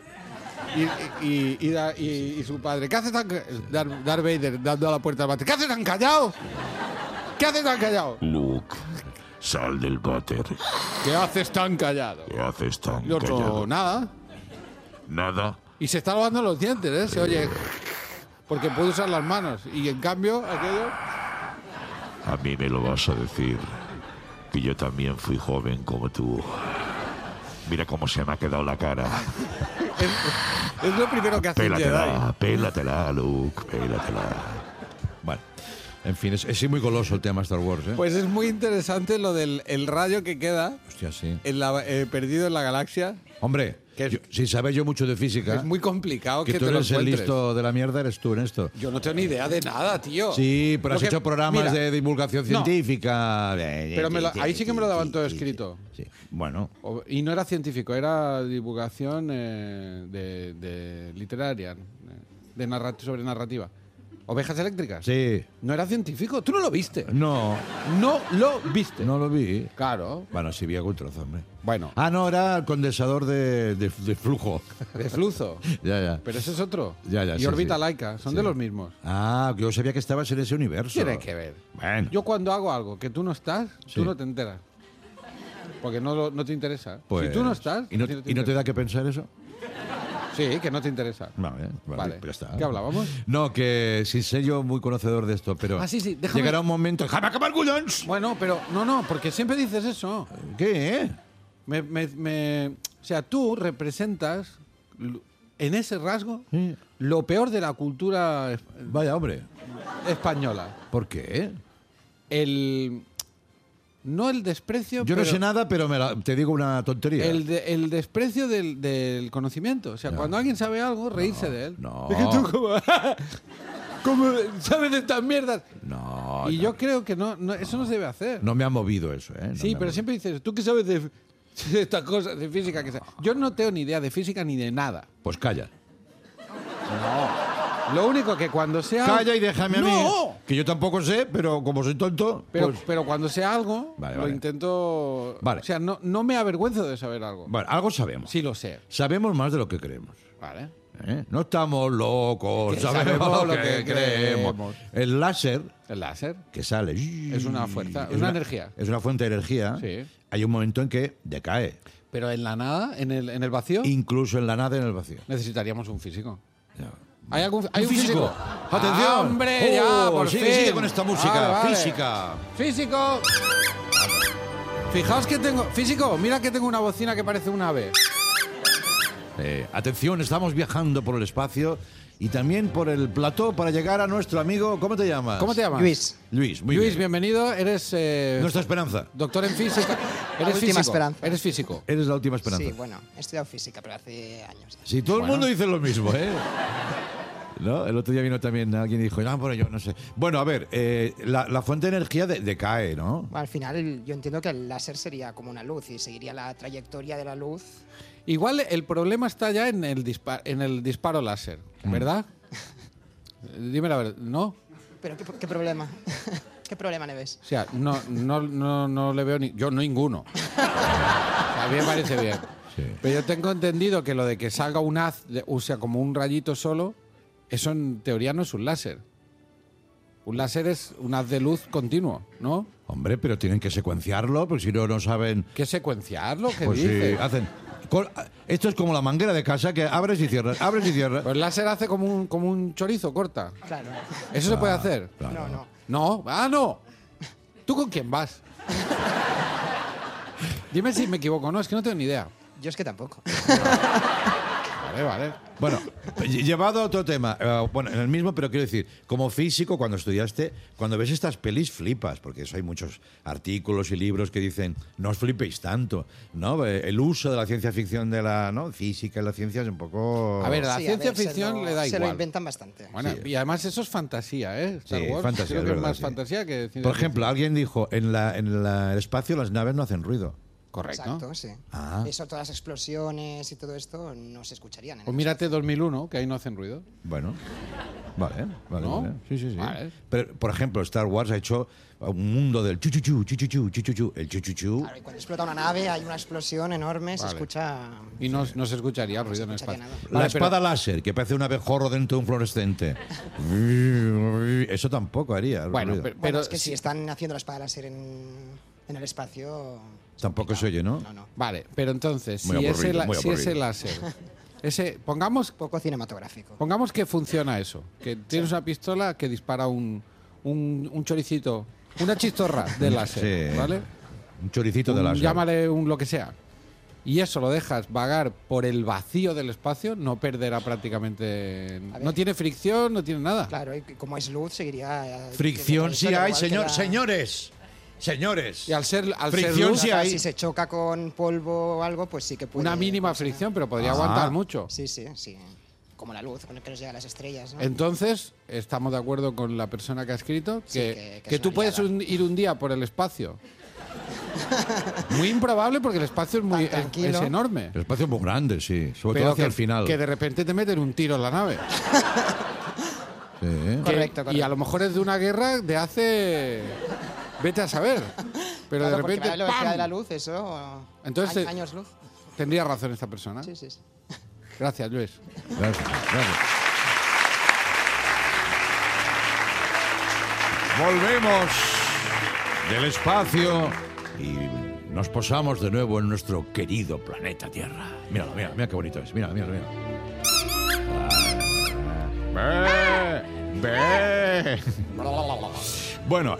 Speaker 3: Y, y, y, da- y- y su padre. ¿Qué hace tan ca- Darth, Darth Vader dando a la puerta al váter? ¿Qué haces tan callado? ¿Qué haces tan callado?
Speaker 8: Luke, sal del váter.
Speaker 3: ¿Qué haces tan callado?
Speaker 8: ¿Qué haces tan
Speaker 3: Y otro,
Speaker 8: callado?
Speaker 3: nada.
Speaker 8: Nada.
Speaker 3: Y se está lavando los dientes, ¿eh? Se oye. Porque puede usar las manos. Y en cambio, aquello.
Speaker 8: A mí me lo vas a decir. Que yo también fui joven como tú. Mira cómo se me ha quedado la cara.
Speaker 3: Es, es lo primero que hace un Jedi.
Speaker 8: Pélatela, pélatela, Luke, pélatela.
Speaker 2: Bueno, en fin, es, es muy goloso el tema Star Wars, ¿eh?
Speaker 3: Pues es muy interesante lo del el rayo que queda
Speaker 2: Hostia, sí.
Speaker 3: en la- eh, perdido en la galaxia.
Speaker 2: Hombre,
Speaker 3: Que es-
Speaker 2: yo- sin saber yo mucho de física,
Speaker 3: Es muy complicado
Speaker 2: que
Speaker 3: que,
Speaker 2: tú
Speaker 3: te lo
Speaker 2: eres el
Speaker 3: encuentres.
Speaker 2: listo de la mierda, eres tú en esto.
Speaker 3: Yo no tengo ni idea de nada, tío.
Speaker 2: Sí, pero
Speaker 3: Lo
Speaker 2: has
Speaker 3: que-
Speaker 2: hecho programas
Speaker 3: mira,
Speaker 2: de divulgación
Speaker 3: no.
Speaker 2: científica.
Speaker 3: Pero me lo- ahí sí que me lo daban todo escrito.
Speaker 2: Sí, bueno.
Speaker 3: O- Y no era científico, era divulgación eh, de, de literaria, eh, de narrat- sobre narrativa. Ovejas eléctricas.
Speaker 2: Sí.
Speaker 3: No era científico, tú no lo viste.
Speaker 2: No,
Speaker 3: No lo viste.
Speaker 2: no lo vi.
Speaker 3: Claro.
Speaker 2: Bueno, sí vi algún trozo, hombre.
Speaker 3: Bueno,
Speaker 2: Ah, no, era el condensador de, de- de flujo.
Speaker 3: de flujo.
Speaker 2: Ya, ya.
Speaker 3: Pero ese es otro.
Speaker 2: Ya, ya,
Speaker 3: y
Speaker 2: sí,
Speaker 3: órbita
Speaker 2: sí.
Speaker 3: laica, son
Speaker 2: Sí.
Speaker 3: de los mismos.
Speaker 2: Ah, yo sabía que estabas en ese universo.
Speaker 3: Tiene que ver.
Speaker 2: Bueno,
Speaker 3: Yo cuando hago algo que tú no estás,
Speaker 2: Sí.
Speaker 3: tú no te enteras. Porque no, lo- no te interesa.
Speaker 2: pues,
Speaker 3: si tú no estás...
Speaker 2: ¿Y no,
Speaker 3: a ti
Speaker 2: y no te
Speaker 3: interesa.
Speaker 2: da que pensar eso?
Speaker 3: Sí, que no te interesa.
Speaker 2: Vale, vale,
Speaker 3: Vale.
Speaker 2: pues ya está.
Speaker 3: ¿Qué hablábamos?
Speaker 2: No, que sin ser yo muy conocedor de esto, pero
Speaker 3: Ah, sí, sí, déjame-
Speaker 2: llegará un momento... ¡Déjame acabar, collons!
Speaker 3: Bueno, pero no, no, porque siempre dices eso.
Speaker 2: ¿Qué?
Speaker 3: Me, me- me- o sea, tú representas l- en ese rasgo
Speaker 2: Sí.
Speaker 3: lo peor de la cultura es-
Speaker 2: Vaya, hombre.
Speaker 3: española.
Speaker 2: ¿Por qué?
Speaker 3: El no el desprecio,
Speaker 2: Yo no
Speaker 3: pero
Speaker 2: sé nada, pero me la- te digo una tontería.
Speaker 3: el, de- el desprecio del, del conocimiento. O sea, cuando alguien sabe algo, reírse de él.
Speaker 2: no.
Speaker 3: Es que tú como, como sabes de estas mierdas.
Speaker 2: No,
Speaker 3: Y
Speaker 2: no,
Speaker 3: yo creo que no, no, eso no se debe hacer.
Speaker 2: no me ha movido eso, ¿eh? No
Speaker 3: Sí,
Speaker 2: me ha
Speaker 3: pero
Speaker 2: movido.
Speaker 3: siempre dices, ¿tú qué sabes de, de estas cosas, de física? Que sa-?". Yo no tengo ni idea de física ni de nada.
Speaker 2: Pues calla.
Speaker 3: Lo único que cuando sea...
Speaker 2: Calla y déjame a mí.
Speaker 3: ¡No!
Speaker 2: Que yo tampoco sé, pero como soy tonto,
Speaker 3: Pero,
Speaker 2: pues...
Speaker 3: pero cuando sea algo,
Speaker 2: Vale,
Speaker 3: lo
Speaker 2: vale.
Speaker 3: intento...
Speaker 2: Vale.
Speaker 3: O sea, no, no me avergüenzo de saber algo.
Speaker 2: Bueno, algo sabemos.
Speaker 3: Sí lo sé.
Speaker 2: Sabemos más de lo que creemos.
Speaker 3: Vale.
Speaker 2: ¿eh? No estamos locos,
Speaker 3: Que
Speaker 2: sabemos,
Speaker 3: sabemos
Speaker 2: lo
Speaker 3: lo
Speaker 2: que,
Speaker 3: que
Speaker 2: creemos.
Speaker 3: creemos.
Speaker 2: El láser
Speaker 3: El láser.
Speaker 2: que sale...
Speaker 3: Es una fuerza, una energía.
Speaker 2: Es una fuente de energía.
Speaker 3: Sí.
Speaker 2: Hay un momento en que decae.
Speaker 3: Pero en la nada, en el, en el vacío,
Speaker 2: Incluso en la nada, en el vacío.
Speaker 3: necesitaríamos un físico.
Speaker 2: Ya.
Speaker 3: ¿Hay algún hay un
Speaker 2: físico? ¡Atención!
Speaker 3: Ah, ¡Hombre, ya,
Speaker 2: Oh,
Speaker 3: por
Speaker 2: sigue,
Speaker 3: fin!
Speaker 2: sigue con esta música.
Speaker 3: Vale, vale.
Speaker 2: Física.
Speaker 3: ¡Físico! Fijaos que tengo... Físico, mira que tengo una bocina que parece un ave.
Speaker 2: Eh, atención, estamos viajando por el espacio y también por el plató para llegar a nuestro amigo... ¿Cómo te llamas?
Speaker 3: ¿Cómo te llamas?
Speaker 9: Luis,
Speaker 2: Luis, muy
Speaker 3: Luis,
Speaker 2: bien.
Speaker 3: bienvenido. Eres eh,
Speaker 2: Nuestra esperanza.
Speaker 3: doctor en física. Eres
Speaker 9: última
Speaker 3: físico.
Speaker 9: esperanza.
Speaker 3: Eres físico.
Speaker 2: Eres la última esperanza.
Speaker 9: sí, bueno, he estudiado física, pero hace años ya.
Speaker 2: Si todo
Speaker 3: Bueno.
Speaker 2: el mundo dice lo mismo, ¿eh? ¿No? El otro día vino también alguien y dijo, no, pero yo no sé. Bueno, a ver, eh, la, la fuente de energía de- decae, ¿no?
Speaker 9: Bueno, al final yo entiendo que el láser sería como una luz y seguiría la trayectoria de la luz.
Speaker 3: Igual el problema está ya en el, dispa- en el disparo láser, ¿verdad? Dime la verdad, ¿no?
Speaker 9: Pero ¿qué, qué problema? ¿Qué problema le ves?
Speaker 3: O sea, no, no, no, no le veo ni... Yo no ninguno. O sea, a mí me parece bien.
Speaker 2: Sí.
Speaker 3: Pero yo tengo entendido que lo de que salga un haz, de- o sea, como un rayito solo, eso en teoría no es un láser. Un láser es un haz de luz continuo, ¿no?
Speaker 2: Hombre, pero tienen que secuenciarlo, porque si no, no saben...
Speaker 3: ¿Qué secuenciarlo? ¿Qué
Speaker 2: Pues sí,
Speaker 3: dices?
Speaker 2: hacen... con- Esto es como la manguera de casa, que abres y cierras, abres y cierras.
Speaker 3: Pues el láser hace como un, como un chorizo, corta.
Speaker 9: Claro.
Speaker 3: ¿Eso se puede hacer?
Speaker 2: Claro.
Speaker 9: No, no.
Speaker 3: No, ah, no. ¿Tú con quién vas? Dime si me equivoco, no, es que no tengo ni idea.
Speaker 9: Yo es que tampoco.
Speaker 3: Vale, vale.
Speaker 2: Bueno, lle- llevado a otro tema, eh, bueno, en el mismo, pero quiero decir, como físico, cuando estudiaste, cuando ves estas pelis flipas, porque eso hay muchos artículos y libros que dicen, no os flipéis tanto, ¿no? Eh, El uso de la ciencia ficción de la ¿no? física y la ciencia es un poco...
Speaker 3: A ver, la
Speaker 9: Sí, a
Speaker 3: ciencia
Speaker 9: ver, se
Speaker 3: ficción
Speaker 9: lo-
Speaker 3: le da
Speaker 9: Se lo
Speaker 3: igual.
Speaker 9: inventan bastante.
Speaker 3: Bueno,
Speaker 2: Sí.
Speaker 3: y además eso es fantasía, ¿eh? Star
Speaker 2: Sí,
Speaker 3: Wars,
Speaker 2: fantasía,
Speaker 3: creo
Speaker 2: es
Speaker 3: que es
Speaker 2: verdad,
Speaker 3: más
Speaker 2: sí.
Speaker 3: fantasía que ciencia
Speaker 2: Por ejemplo,
Speaker 3: ficción.
Speaker 2: alguien dijo, en, la, en la- el espacio las naves no hacen ruido.
Speaker 3: Correcto.
Speaker 9: Exacto, sí.
Speaker 2: Ah.
Speaker 9: Eso, todas las explosiones y todo esto no se escucharían. En
Speaker 3: Pues
Speaker 9: el
Speaker 3: mírate dos mil uno, que ahí no hacen ruido.
Speaker 2: Bueno, vale, vale,
Speaker 3: ¿No?
Speaker 2: vale. Sí, sí, sí.
Speaker 3: Vale.
Speaker 2: Pero, por ejemplo, Star Wars ha hecho un mundo del chuchuchu, chuchuchu, chuchuchu. El chuchuchu...
Speaker 9: Claro, y cuando explota una nave hay una explosión enorme, se
Speaker 3: Vale.
Speaker 9: escucha...
Speaker 3: Y no, no se escucharía ruido en el
Speaker 9: escucharía
Speaker 3: espacio.
Speaker 9: nada.
Speaker 2: La
Speaker 3: Vale, pero-
Speaker 2: espada láser, que parece un abejorro dentro de un fluorescente. Eso tampoco haría.
Speaker 3: Bueno,
Speaker 2: ruido.
Speaker 3: pero,
Speaker 9: Bueno,
Speaker 3: pero
Speaker 9: es que
Speaker 3: sí-
Speaker 9: si están haciendo la espada láser en, en el espacio... es
Speaker 2: Tampoco
Speaker 9: complicado.
Speaker 2: se oye, ¿no?
Speaker 9: No, no.
Speaker 3: Vale, pero entonces,
Speaker 2: Muy
Speaker 3: si, ese,
Speaker 2: aburrido,
Speaker 3: la-
Speaker 2: muy
Speaker 3: si ese
Speaker 2: aburrido.
Speaker 3: láser, ese, pongamos,
Speaker 9: Poco cinematográfico.
Speaker 3: pongamos que funciona eso, que tienes una pistola que dispara un, un, un choricito, una chistorra de láser,
Speaker 2: Sí.
Speaker 3: ¿vale?
Speaker 2: Un choricito de
Speaker 3: Un-
Speaker 2: láser.
Speaker 3: Llámale un lo que sea. Y eso lo dejas vagar por el vacío del espacio, no perderá prácticamente...
Speaker 9: A ver.
Speaker 3: No tiene fricción, no tiene nada.
Speaker 9: Claro, y como es luz, seguiría... eh,
Speaker 2: Fricción sí
Speaker 9: igual
Speaker 2: hay,
Speaker 9: que
Speaker 2: señor,
Speaker 9: la-
Speaker 2: señores. Señores.
Speaker 3: Y al ser, al ser
Speaker 2: Fricción
Speaker 3: luz,
Speaker 2: sí
Speaker 9: Claro,
Speaker 2: hay.
Speaker 9: Si se choca con polvo o algo, pues sí que puede...
Speaker 3: una mínima
Speaker 9: puede ser.
Speaker 3: fricción, pero podría
Speaker 2: Ah.
Speaker 3: aguantar mucho.
Speaker 9: Sí, sí, sí. Como la luz, con el que nos llega a las estrellas, ¿no?
Speaker 3: Entonces, estamos de acuerdo con la persona que ha escrito que,
Speaker 9: Sí, que- que
Speaker 3: que
Speaker 9: es
Speaker 3: tú
Speaker 9: una
Speaker 3: puedes
Speaker 9: liada.
Speaker 3: un- ir un día por el espacio. Muy improbable porque el espacio es muy
Speaker 9: Tan
Speaker 3: es,
Speaker 9: tranquilo.
Speaker 3: es enorme.
Speaker 2: El espacio es muy grande, sí. Sobre
Speaker 3: Pero
Speaker 2: todo hacia
Speaker 3: que,
Speaker 2: el final.
Speaker 3: que de repente te meten un tiro en la nave.
Speaker 2: Sí.
Speaker 3: Que-
Speaker 9: Correcto,
Speaker 3: Y
Speaker 9: correcto.
Speaker 3: a lo mejor es de una guerra de hace... Vete a saber. Pero
Speaker 9: Claro,
Speaker 3: de
Speaker 9: porque
Speaker 3: repente...
Speaker 9: la velocidad
Speaker 3: ¡pam!
Speaker 9: de la luz, eso...
Speaker 3: Entonces,
Speaker 9: a- años luz.
Speaker 3: Tendría razón esta persona.
Speaker 9: Sí, sí, sí.
Speaker 3: Gracias, Luis.
Speaker 2: Gracias, gracias. Volvemos del espacio y nos posamos de nuevo en nuestro querido planeta Tierra. Míralo, mira, mira qué bonito es. Mira, mira, mira. Ve, ve. Bueno,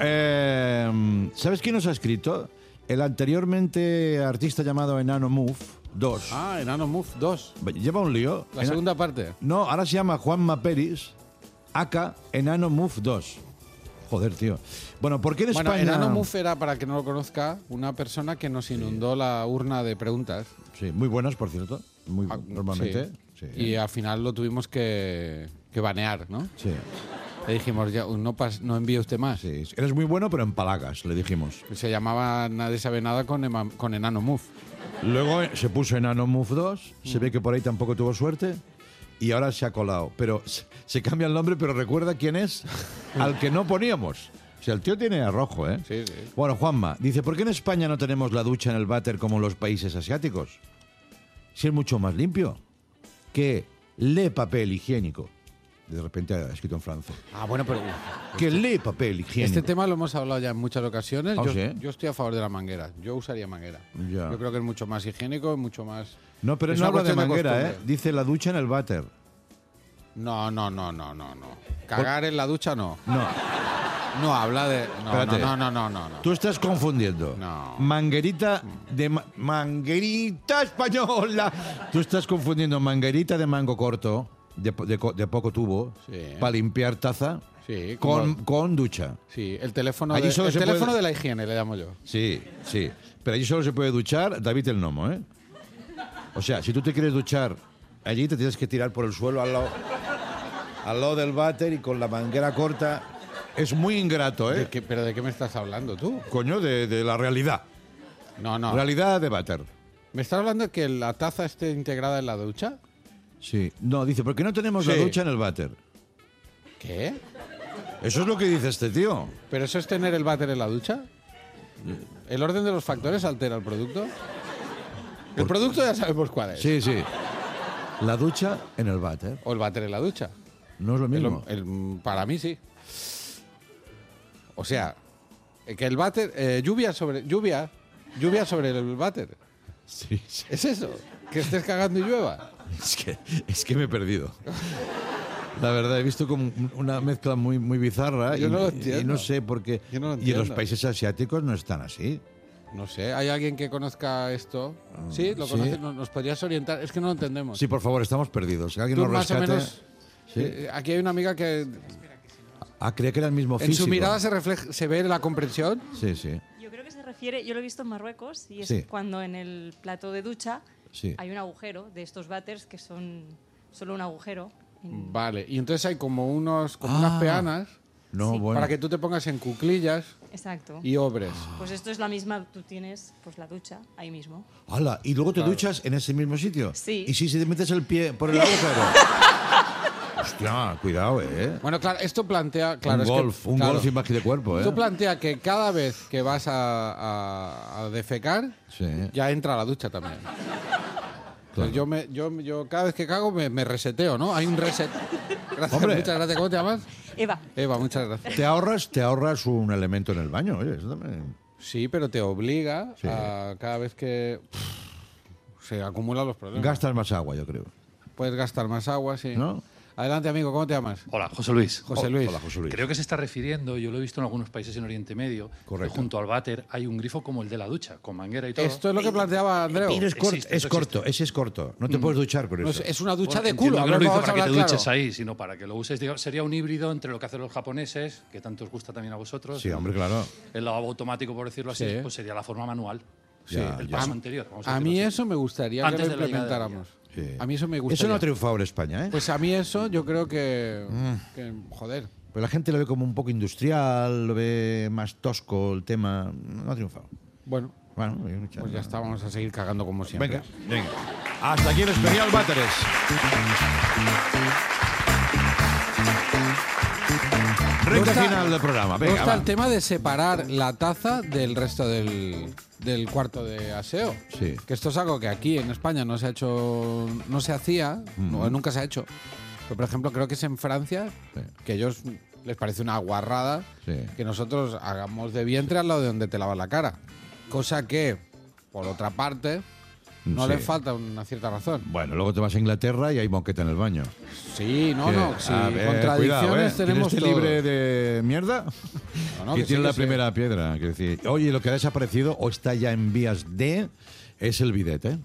Speaker 2: eh, ¿sabes quién nos ha escrito? El anteriormente artista llamado Enano Move dos.
Speaker 3: Ah, Enano Move dos.
Speaker 2: Lleva un lío.
Speaker 3: La
Speaker 2: Ena-
Speaker 3: segunda parte.
Speaker 2: No, ahora se llama Juanma Peris, aka Enano Move dos. Joder, tío. Bueno, ¿por qué en
Speaker 3: Bueno,
Speaker 2: España...?
Speaker 3: Enano Move era, para que no lo conozca, una persona que nos inundó la urna de preguntas.
Speaker 2: Sí, muy buenas, por cierto. Muy,
Speaker 3: Ah,
Speaker 2: normalmente.
Speaker 3: sí.
Speaker 2: Sí.
Speaker 3: Y al final lo tuvimos que, que banear, ¿no?
Speaker 2: Sí,
Speaker 3: Le dijimos, ya, no, pas- no envíe usted más.
Speaker 2: sí. Eres muy bueno, pero en palagas, le dijimos.
Speaker 3: Se llamaba Nadie sabe nada con, Ema- con Enano Move.
Speaker 2: Luego eh, se puso Enano Move dos, se ve que por ahí tampoco tuvo suerte, y ahora se ha colado. Pero se, se cambia el nombre, pero recuerda quién es al que no poníamos. O sea, el tío tiene arrojo, ¿eh?
Speaker 3: Sí, sí.
Speaker 2: Bueno, Juanma, dice, ¿por qué en España no tenemos la ducha en el váter como en los países asiáticos? Si es mucho más limpio que le papel higiénico. De repente ha escrito en francés.
Speaker 3: Ah, bueno, pero
Speaker 2: Que le papel higiénico.
Speaker 3: este tema lo hemos hablado ya en muchas ocasiones.
Speaker 2: ¿Ah,
Speaker 3: yo,
Speaker 2: sí?
Speaker 3: yo estoy a favor de la manguera. Yo usaría manguera.
Speaker 2: Ya.
Speaker 3: Yo creo que es mucho más higiénico, mucho más...
Speaker 2: No, pero
Speaker 3: es
Speaker 2: no
Speaker 3: una
Speaker 2: habla de
Speaker 3: cuestión
Speaker 2: manguera, ¿eh?
Speaker 3: costumbre.
Speaker 2: Dice la ducha en el váter.
Speaker 3: No, no, no, no, no, no. Cagar en la ducha no.
Speaker 2: No,
Speaker 3: No habla de... No,
Speaker 2: Espérate.
Speaker 3: no, no, no, no, no.
Speaker 2: tú estás confundiendo.
Speaker 3: No.
Speaker 2: Manguerita de... ma- manguerita española. Tú estás confundiendo manguerita de mango corto, de, po- de co- de poco tubo,
Speaker 3: Sí.
Speaker 2: para limpiar taza,
Speaker 3: Sí,
Speaker 2: con,
Speaker 3: como-
Speaker 2: con ducha.
Speaker 3: Sí, el teléfono,
Speaker 2: Allí
Speaker 3: de,
Speaker 2: solo
Speaker 3: el
Speaker 2: se
Speaker 3: teléfono
Speaker 2: puede-
Speaker 3: de la higiene, le llamo yo.
Speaker 2: Sí, sí. Pero allí solo se puede duchar David el Nomo, ¿eh? O sea, si tú te quieres duchar, allí te tienes que tirar por el suelo al lado, al lado del váter y con la manguera corta. Es muy ingrato,
Speaker 3: ¿De
Speaker 2: ¿eh?
Speaker 3: qué- ¿Pero de qué me estás hablando tú?
Speaker 2: Coño, de, de la realidad.
Speaker 3: No, no.
Speaker 2: Realidad de váter.
Speaker 3: ¿Me estás hablando de que la taza esté integrada en la ducha?
Speaker 2: Sí. No, dice, ¿por qué no tenemos la
Speaker 3: Sí.
Speaker 2: ducha en el váter?
Speaker 3: ¿Qué?
Speaker 2: Eso es lo que dice este tío.
Speaker 3: ¿Pero eso es tener el váter en la ducha? ¿El orden de los factores altera el producto? El producto ya sabemos cuál es.
Speaker 2: Sí, sí. La ducha en el váter.
Speaker 3: O el váter en la ducha.
Speaker 2: No es lo mismo.
Speaker 3: El- el- para mí sí. O sea, que el váter... eh, lluvia sobre... Lluvia. Lluvia sobre el váter.
Speaker 2: Sí, sí.
Speaker 3: ¿Es eso? Que estés cagando y llueva.
Speaker 2: Es que, es que me he perdido. La verdad, he visto como una mezcla muy, muy bizarra.
Speaker 3: Yo
Speaker 2: y,
Speaker 3: no lo
Speaker 2: y
Speaker 3: entiendo.
Speaker 2: no sé por qué.
Speaker 3: Yo no lo
Speaker 2: y en los
Speaker 3: entiendo.
Speaker 2: países asiáticos no están así.
Speaker 3: No sé, ¿hay alguien que conozca esto? Sí, lo
Speaker 2: sí.
Speaker 3: conoce, ¿nos, nos podrías orientar? Es que no lo entendemos.
Speaker 2: Sí, por favor, estamos perdidos. Que alguien
Speaker 3: Tú
Speaker 2: nos
Speaker 3: más o
Speaker 2: rescate.
Speaker 3: menos...
Speaker 2: Sí.
Speaker 3: eh, Aquí hay una amiga que
Speaker 2: Ah, creía que era el mismo
Speaker 3: en
Speaker 2: físico.
Speaker 3: su mirada se refleja, se ve la comprensión.
Speaker 2: Sí, sí.
Speaker 5: Yo creo que se refiere, yo lo he visto en Marruecos, y es
Speaker 2: Sí.
Speaker 5: cuando en el plato de ducha
Speaker 2: Sí.
Speaker 5: hay un agujero de estos váteres que son solo un agujero. en-
Speaker 3: Vale, y entonces hay como unos como
Speaker 2: Ah.
Speaker 3: unas peanas
Speaker 2: No,
Speaker 5: Sí.
Speaker 2: bueno.
Speaker 3: para que tú te pongas en cuclillas
Speaker 5: Exacto.
Speaker 3: y obres.
Speaker 5: Pues esto es la misma, tú tienes pues la ducha ahí mismo.
Speaker 2: ¡Hala! ¿Y luego te duchas en ese mismo sitio?
Speaker 5: Sí.
Speaker 2: ¿Y si, si te metes el pie por el agujero? Hostia, cuidado, ¿eh?
Speaker 3: Bueno, claro, esto plantea... Claro,
Speaker 2: un
Speaker 3: es que-
Speaker 2: golf, un
Speaker 3: claro,
Speaker 2: golf sin más de cuerpo, ¿eh?
Speaker 3: Esto plantea que cada vez que vas a, a- a defecar,
Speaker 2: Sí.
Speaker 3: ya entra a la ducha también. Entonces yo, me, yo, yo cada vez que cago me, me reseteo, ¿no? Hay un reset. Gracias,
Speaker 2: Hombre.
Speaker 3: muchas gracias. ¿Cómo te llamas?
Speaker 5: Eva,
Speaker 3: Eva, muchas gracias.
Speaker 2: Te ahorras, te ahorras un elemento en el baño, oye, eso también.
Speaker 3: Sí, pero te obliga
Speaker 2: Sí.
Speaker 3: a cada vez que pff, se acumulan los problemas.
Speaker 2: Gastas más agua, yo creo.
Speaker 3: Puedes gastar más agua, sí.
Speaker 2: ¿No?
Speaker 3: Adelante, amigo, ¿cómo te llamas?
Speaker 10: Hola, José Luis.
Speaker 3: José Luis.
Speaker 2: Hola, José Luis.
Speaker 10: Creo que se está refiriendo, yo lo he visto en algunos países en Oriente Medio,
Speaker 2: Correcto.
Speaker 10: que junto al váter hay un grifo como el de la ducha, con manguera y todo.
Speaker 3: Esto es lo que planteaba Andreu.
Speaker 2: Pero es, cort-
Speaker 10: Existe,
Speaker 2: es
Speaker 10: eso
Speaker 2: corto,
Speaker 10: existe.
Speaker 2: ese es corto. No te puedes duchar con
Speaker 3: No,
Speaker 2: eso.
Speaker 3: es, es una ducha
Speaker 10: Bueno,
Speaker 3: de culo.
Speaker 10: entiendo que
Speaker 3: a
Speaker 10: no
Speaker 3: ver,
Speaker 10: lo hizo
Speaker 3: vamos a
Speaker 10: para que te
Speaker 3: hablar
Speaker 10: duches
Speaker 3: claro.
Speaker 10: ahí, sino para que lo uses. Digo, sería un híbrido entre lo que hacen los japoneses, que tanto os gusta también a vosotros.
Speaker 2: Sí, hombre, claro.
Speaker 10: El lavabo automático, por decirlo así,
Speaker 3: Sí.
Speaker 10: pues sería la forma manual.
Speaker 2: Ya,
Speaker 10: el
Speaker 2: ya.
Speaker 10: paso anterior. vamos a
Speaker 3: A
Speaker 10: decirlo
Speaker 3: mí
Speaker 10: así.
Speaker 3: eso me gustaría
Speaker 10: Antes
Speaker 3: que
Speaker 10: de
Speaker 3: lo
Speaker 10: la llegada de la
Speaker 3: implementáramos.
Speaker 2: Sí.
Speaker 3: A mí eso me gustaría.
Speaker 2: Eso no ha triunfado en España, ¿eh?
Speaker 3: Pues a mí eso yo creo que,
Speaker 2: Mm.
Speaker 3: que joder.
Speaker 2: Pues la gente lo ve como un poco industrial, lo ve más tosco el tema. No ha triunfado.
Speaker 3: Bueno,
Speaker 2: Bueno, hay mucha-
Speaker 3: pues ya está, vamos a seguir cagando como siempre.
Speaker 2: Venga, venga. Hasta aquí el especial Váteres.
Speaker 3: Me
Speaker 2: Recta
Speaker 3: gusta-
Speaker 2: final del programa.
Speaker 3: Me
Speaker 2: Venga,
Speaker 3: gusta
Speaker 2: va.
Speaker 3: el tema de separar la taza del resto del, del cuarto de aseo.
Speaker 2: Sí.
Speaker 3: Que esto es algo que aquí en España no se ha hecho, no se hacía, no, nunca se ha hecho. Pero por ejemplo, creo que es en Francia,
Speaker 2: Sí.
Speaker 3: que a ellos les parece una guarrada
Speaker 2: Sí.
Speaker 3: que nosotros hagamos de vientre al lado de donde te lavas la cara. Cosa que, por otra parte, no
Speaker 2: Sí.
Speaker 3: le falta una cierta razón.
Speaker 2: Bueno, luego te vas a Inglaterra y hay moqueta en el baño.
Speaker 3: Sí, no,
Speaker 2: Que-
Speaker 3: no, sí,
Speaker 2: a ver,
Speaker 3: contradicciones
Speaker 2: cuidado, ¿eh?
Speaker 3: tenemos
Speaker 2: ¿Tienes
Speaker 3: todos.
Speaker 2: libre de mierda?
Speaker 3: No, no,
Speaker 2: que
Speaker 3: que
Speaker 2: tiene
Speaker 3: sí,
Speaker 2: la
Speaker 3: que sí.
Speaker 2: primera piedra. Quiero decir, oye, lo que ha desaparecido o está ya en vías de es el bidet, ¿eh?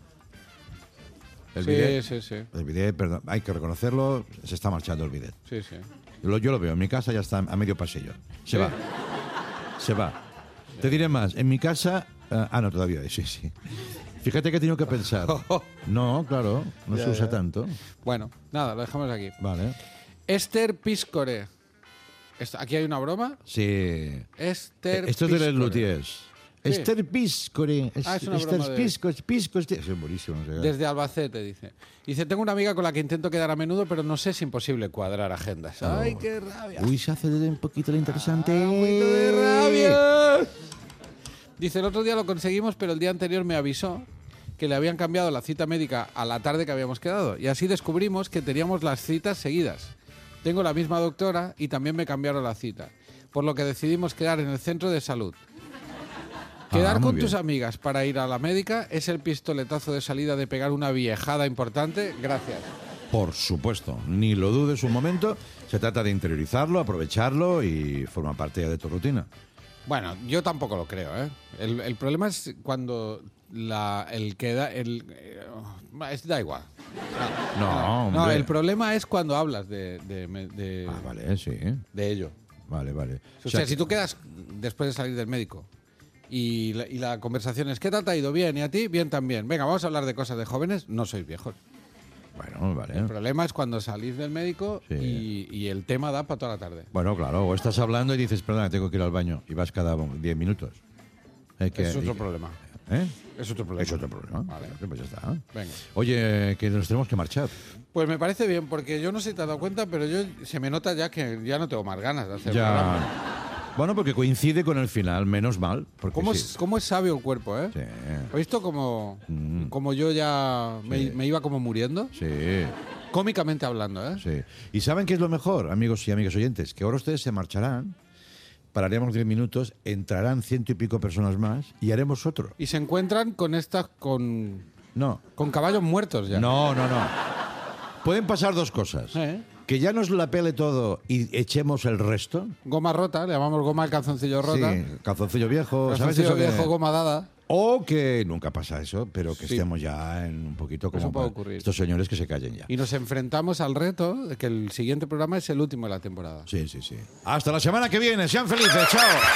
Speaker 2: El
Speaker 3: Sí,
Speaker 2: bidet,
Speaker 3: sí, sí,
Speaker 2: el bidet, perdón, hay que reconocerlo, se está marchando el bidet.
Speaker 3: sí, sí.
Speaker 2: Lo- yo lo veo, en mi casa ya está a medio pasillo. Se va. Se va. Te diré más, en mi casa... eh, ah, no, todavía, sí, sí. Fíjate que he tenido que pensar. No, claro, no se usa tanto.
Speaker 3: Bueno, nada, lo dejamos aquí.
Speaker 2: Vale.
Speaker 3: Esther Piscore. Esto- ¿Aquí hay una broma?
Speaker 2: Sí.
Speaker 3: Esther
Speaker 2: Esto es de los
Speaker 3: Piscore.
Speaker 2: luthiers.
Speaker 3: Sí.
Speaker 2: Esther Piscore.
Speaker 3: Ah, es una
Speaker 2: Esther
Speaker 3: broma de-
Speaker 2: Piscore, Piscore. Eso es buenísimo. no sé.
Speaker 3: Desde Albacete, dice. Dice, tengo una amiga con la que intento quedar a menudo, pero no sé si es imposible cuadrar agendas. ¡Ay, qué rabia!
Speaker 2: Uy, se hace un poquito lo interesante.
Speaker 3: ¡Ah, un poquito de rabia! Dice, el otro día lo conseguimos, pero el día anterior me avisó que le habían cambiado la cita médica a la tarde que habíamos quedado. Y así descubrimos que teníamos las citas seguidas. Tengo la misma doctora y también me cambiaron la cita. Por lo que decidimos quedar en el centro de salud. Quedar
Speaker 2: Ah, muy
Speaker 3: con
Speaker 2: bien.
Speaker 3: tus amigas para ir a la médica es el pistoletazo de salida de pegar una viejada importante. Gracias.
Speaker 2: Por supuesto, ni lo dudes un momento. Se trata de interiorizarlo, aprovecharlo y forma parte ya de tu rutina.
Speaker 3: Bueno, yo tampoco lo creo, ¿eh? El, el problema es cuando la, el queda... El, eh, es, da igual.
Speaker 2: No,
Speaker 3: No,
Speaker 2: hombre.
Speaker 3: el problema es cuando hablas de, de, de-
Speaker 2: Ah, vale, sí.
Speaker 3: de ello.
Speaker 2: Vale, vale.
Speaker 3: O sea, si tú quedas después de salir del médico y la, y la conversación es ¿qué tal te ha ido? Bien, ¿y a ti? Bien también. Venga, vamos a hablar de cosas de jóvenes. No sois viejos.
Speaker 2: Bueno, vale.
Speaker 3: El problema es cuando salís del médico
Speaker 2: Sí.
Speaker 3: y, y el tema da para toda la tarde.
Speaker 2: Bueno, claro, o estás hablando y dices, perdona, tengo que ir al baño y vas cada diez minutos. Hay que-
Speaker 3: Es otro
Speaker 2: y-
Speaker 3: problema.
Speaker 2: ¿Eh?
Speaker 3: Es otro problema.
Speaker 2: Es otro problema.
Speaker 3: Vale.
Speaker 2: Pues ya está.
Speaker 3: Venga.
Speaker 2: Oye, que nos tenemos que marchar.
Speaker 3: Pues me parece bien, porque yo no sé si te has dado cuenta, pero yo se me nota ya que ya no tengo más ganas de hacer
Speaker 2: Ya.
Speaker 3: programa.
Speaker 2: Bueno, porque coincide con el final, menos mal. Porque
Speaker 3: ¿Cómo,
Speaker 2: sí.
Speaker 3: es, ¿Cómo es sabio el cuerpo, eh?
Speaker 2: Sí.
Speaker 3: ¿Has visto como,
Speaker 2: Mm.
Speaker 3: como yo ya me,
Speaker 2: Sí.
Speaker 3: me iba como muriendo?
Speaker 2: Sí,
Speaker 3: Cómicamente hablando, ¿eh?
Speaker 2: sí. ¿Y saben qué es lo mejor, amigos y amigas oyentes? Que ahora ustedes se marcharán, pararemos diez minutos, entrarán ciento y pico personas más y haremos otro.
Speaker 3: Y se encuentran con estas, con,
Speaker 2: No,
Speaker 3: con caballos muertos ya.
Speaker 2: no, no, no. Pueden pasar dos cosas.
Speaker 3: ¿Eh?
Speaker 2: Que ya nos la pele todo y echemos el resto.
Speaker 3: Goma rota, le llamamos goma al calzoncillo rota.
Speaker 2: Sí, calzoncillo viejo, ¿sabes
Speaker 3: Calzoncillo
Speaker 2: eso que-
Speaker 3: viejo, goma dada.
Speaker 2: O que nunca pasa eso, pero que
Speaker 3: Sí.
Speaker 2: estemos ya en un poquito como
Speaker 3: Eso puede
Speaker 2: para
Speaker 3: ocurrir.
Speaker 2: estos señores que se callen ya.
Speaker 3: Y nos enfrentamos al reto de que el siguiente programa es el último de la temporada.
Speaker 2: Sí, sí, sí. Hasta la semana que viene. Sean felices. Chao.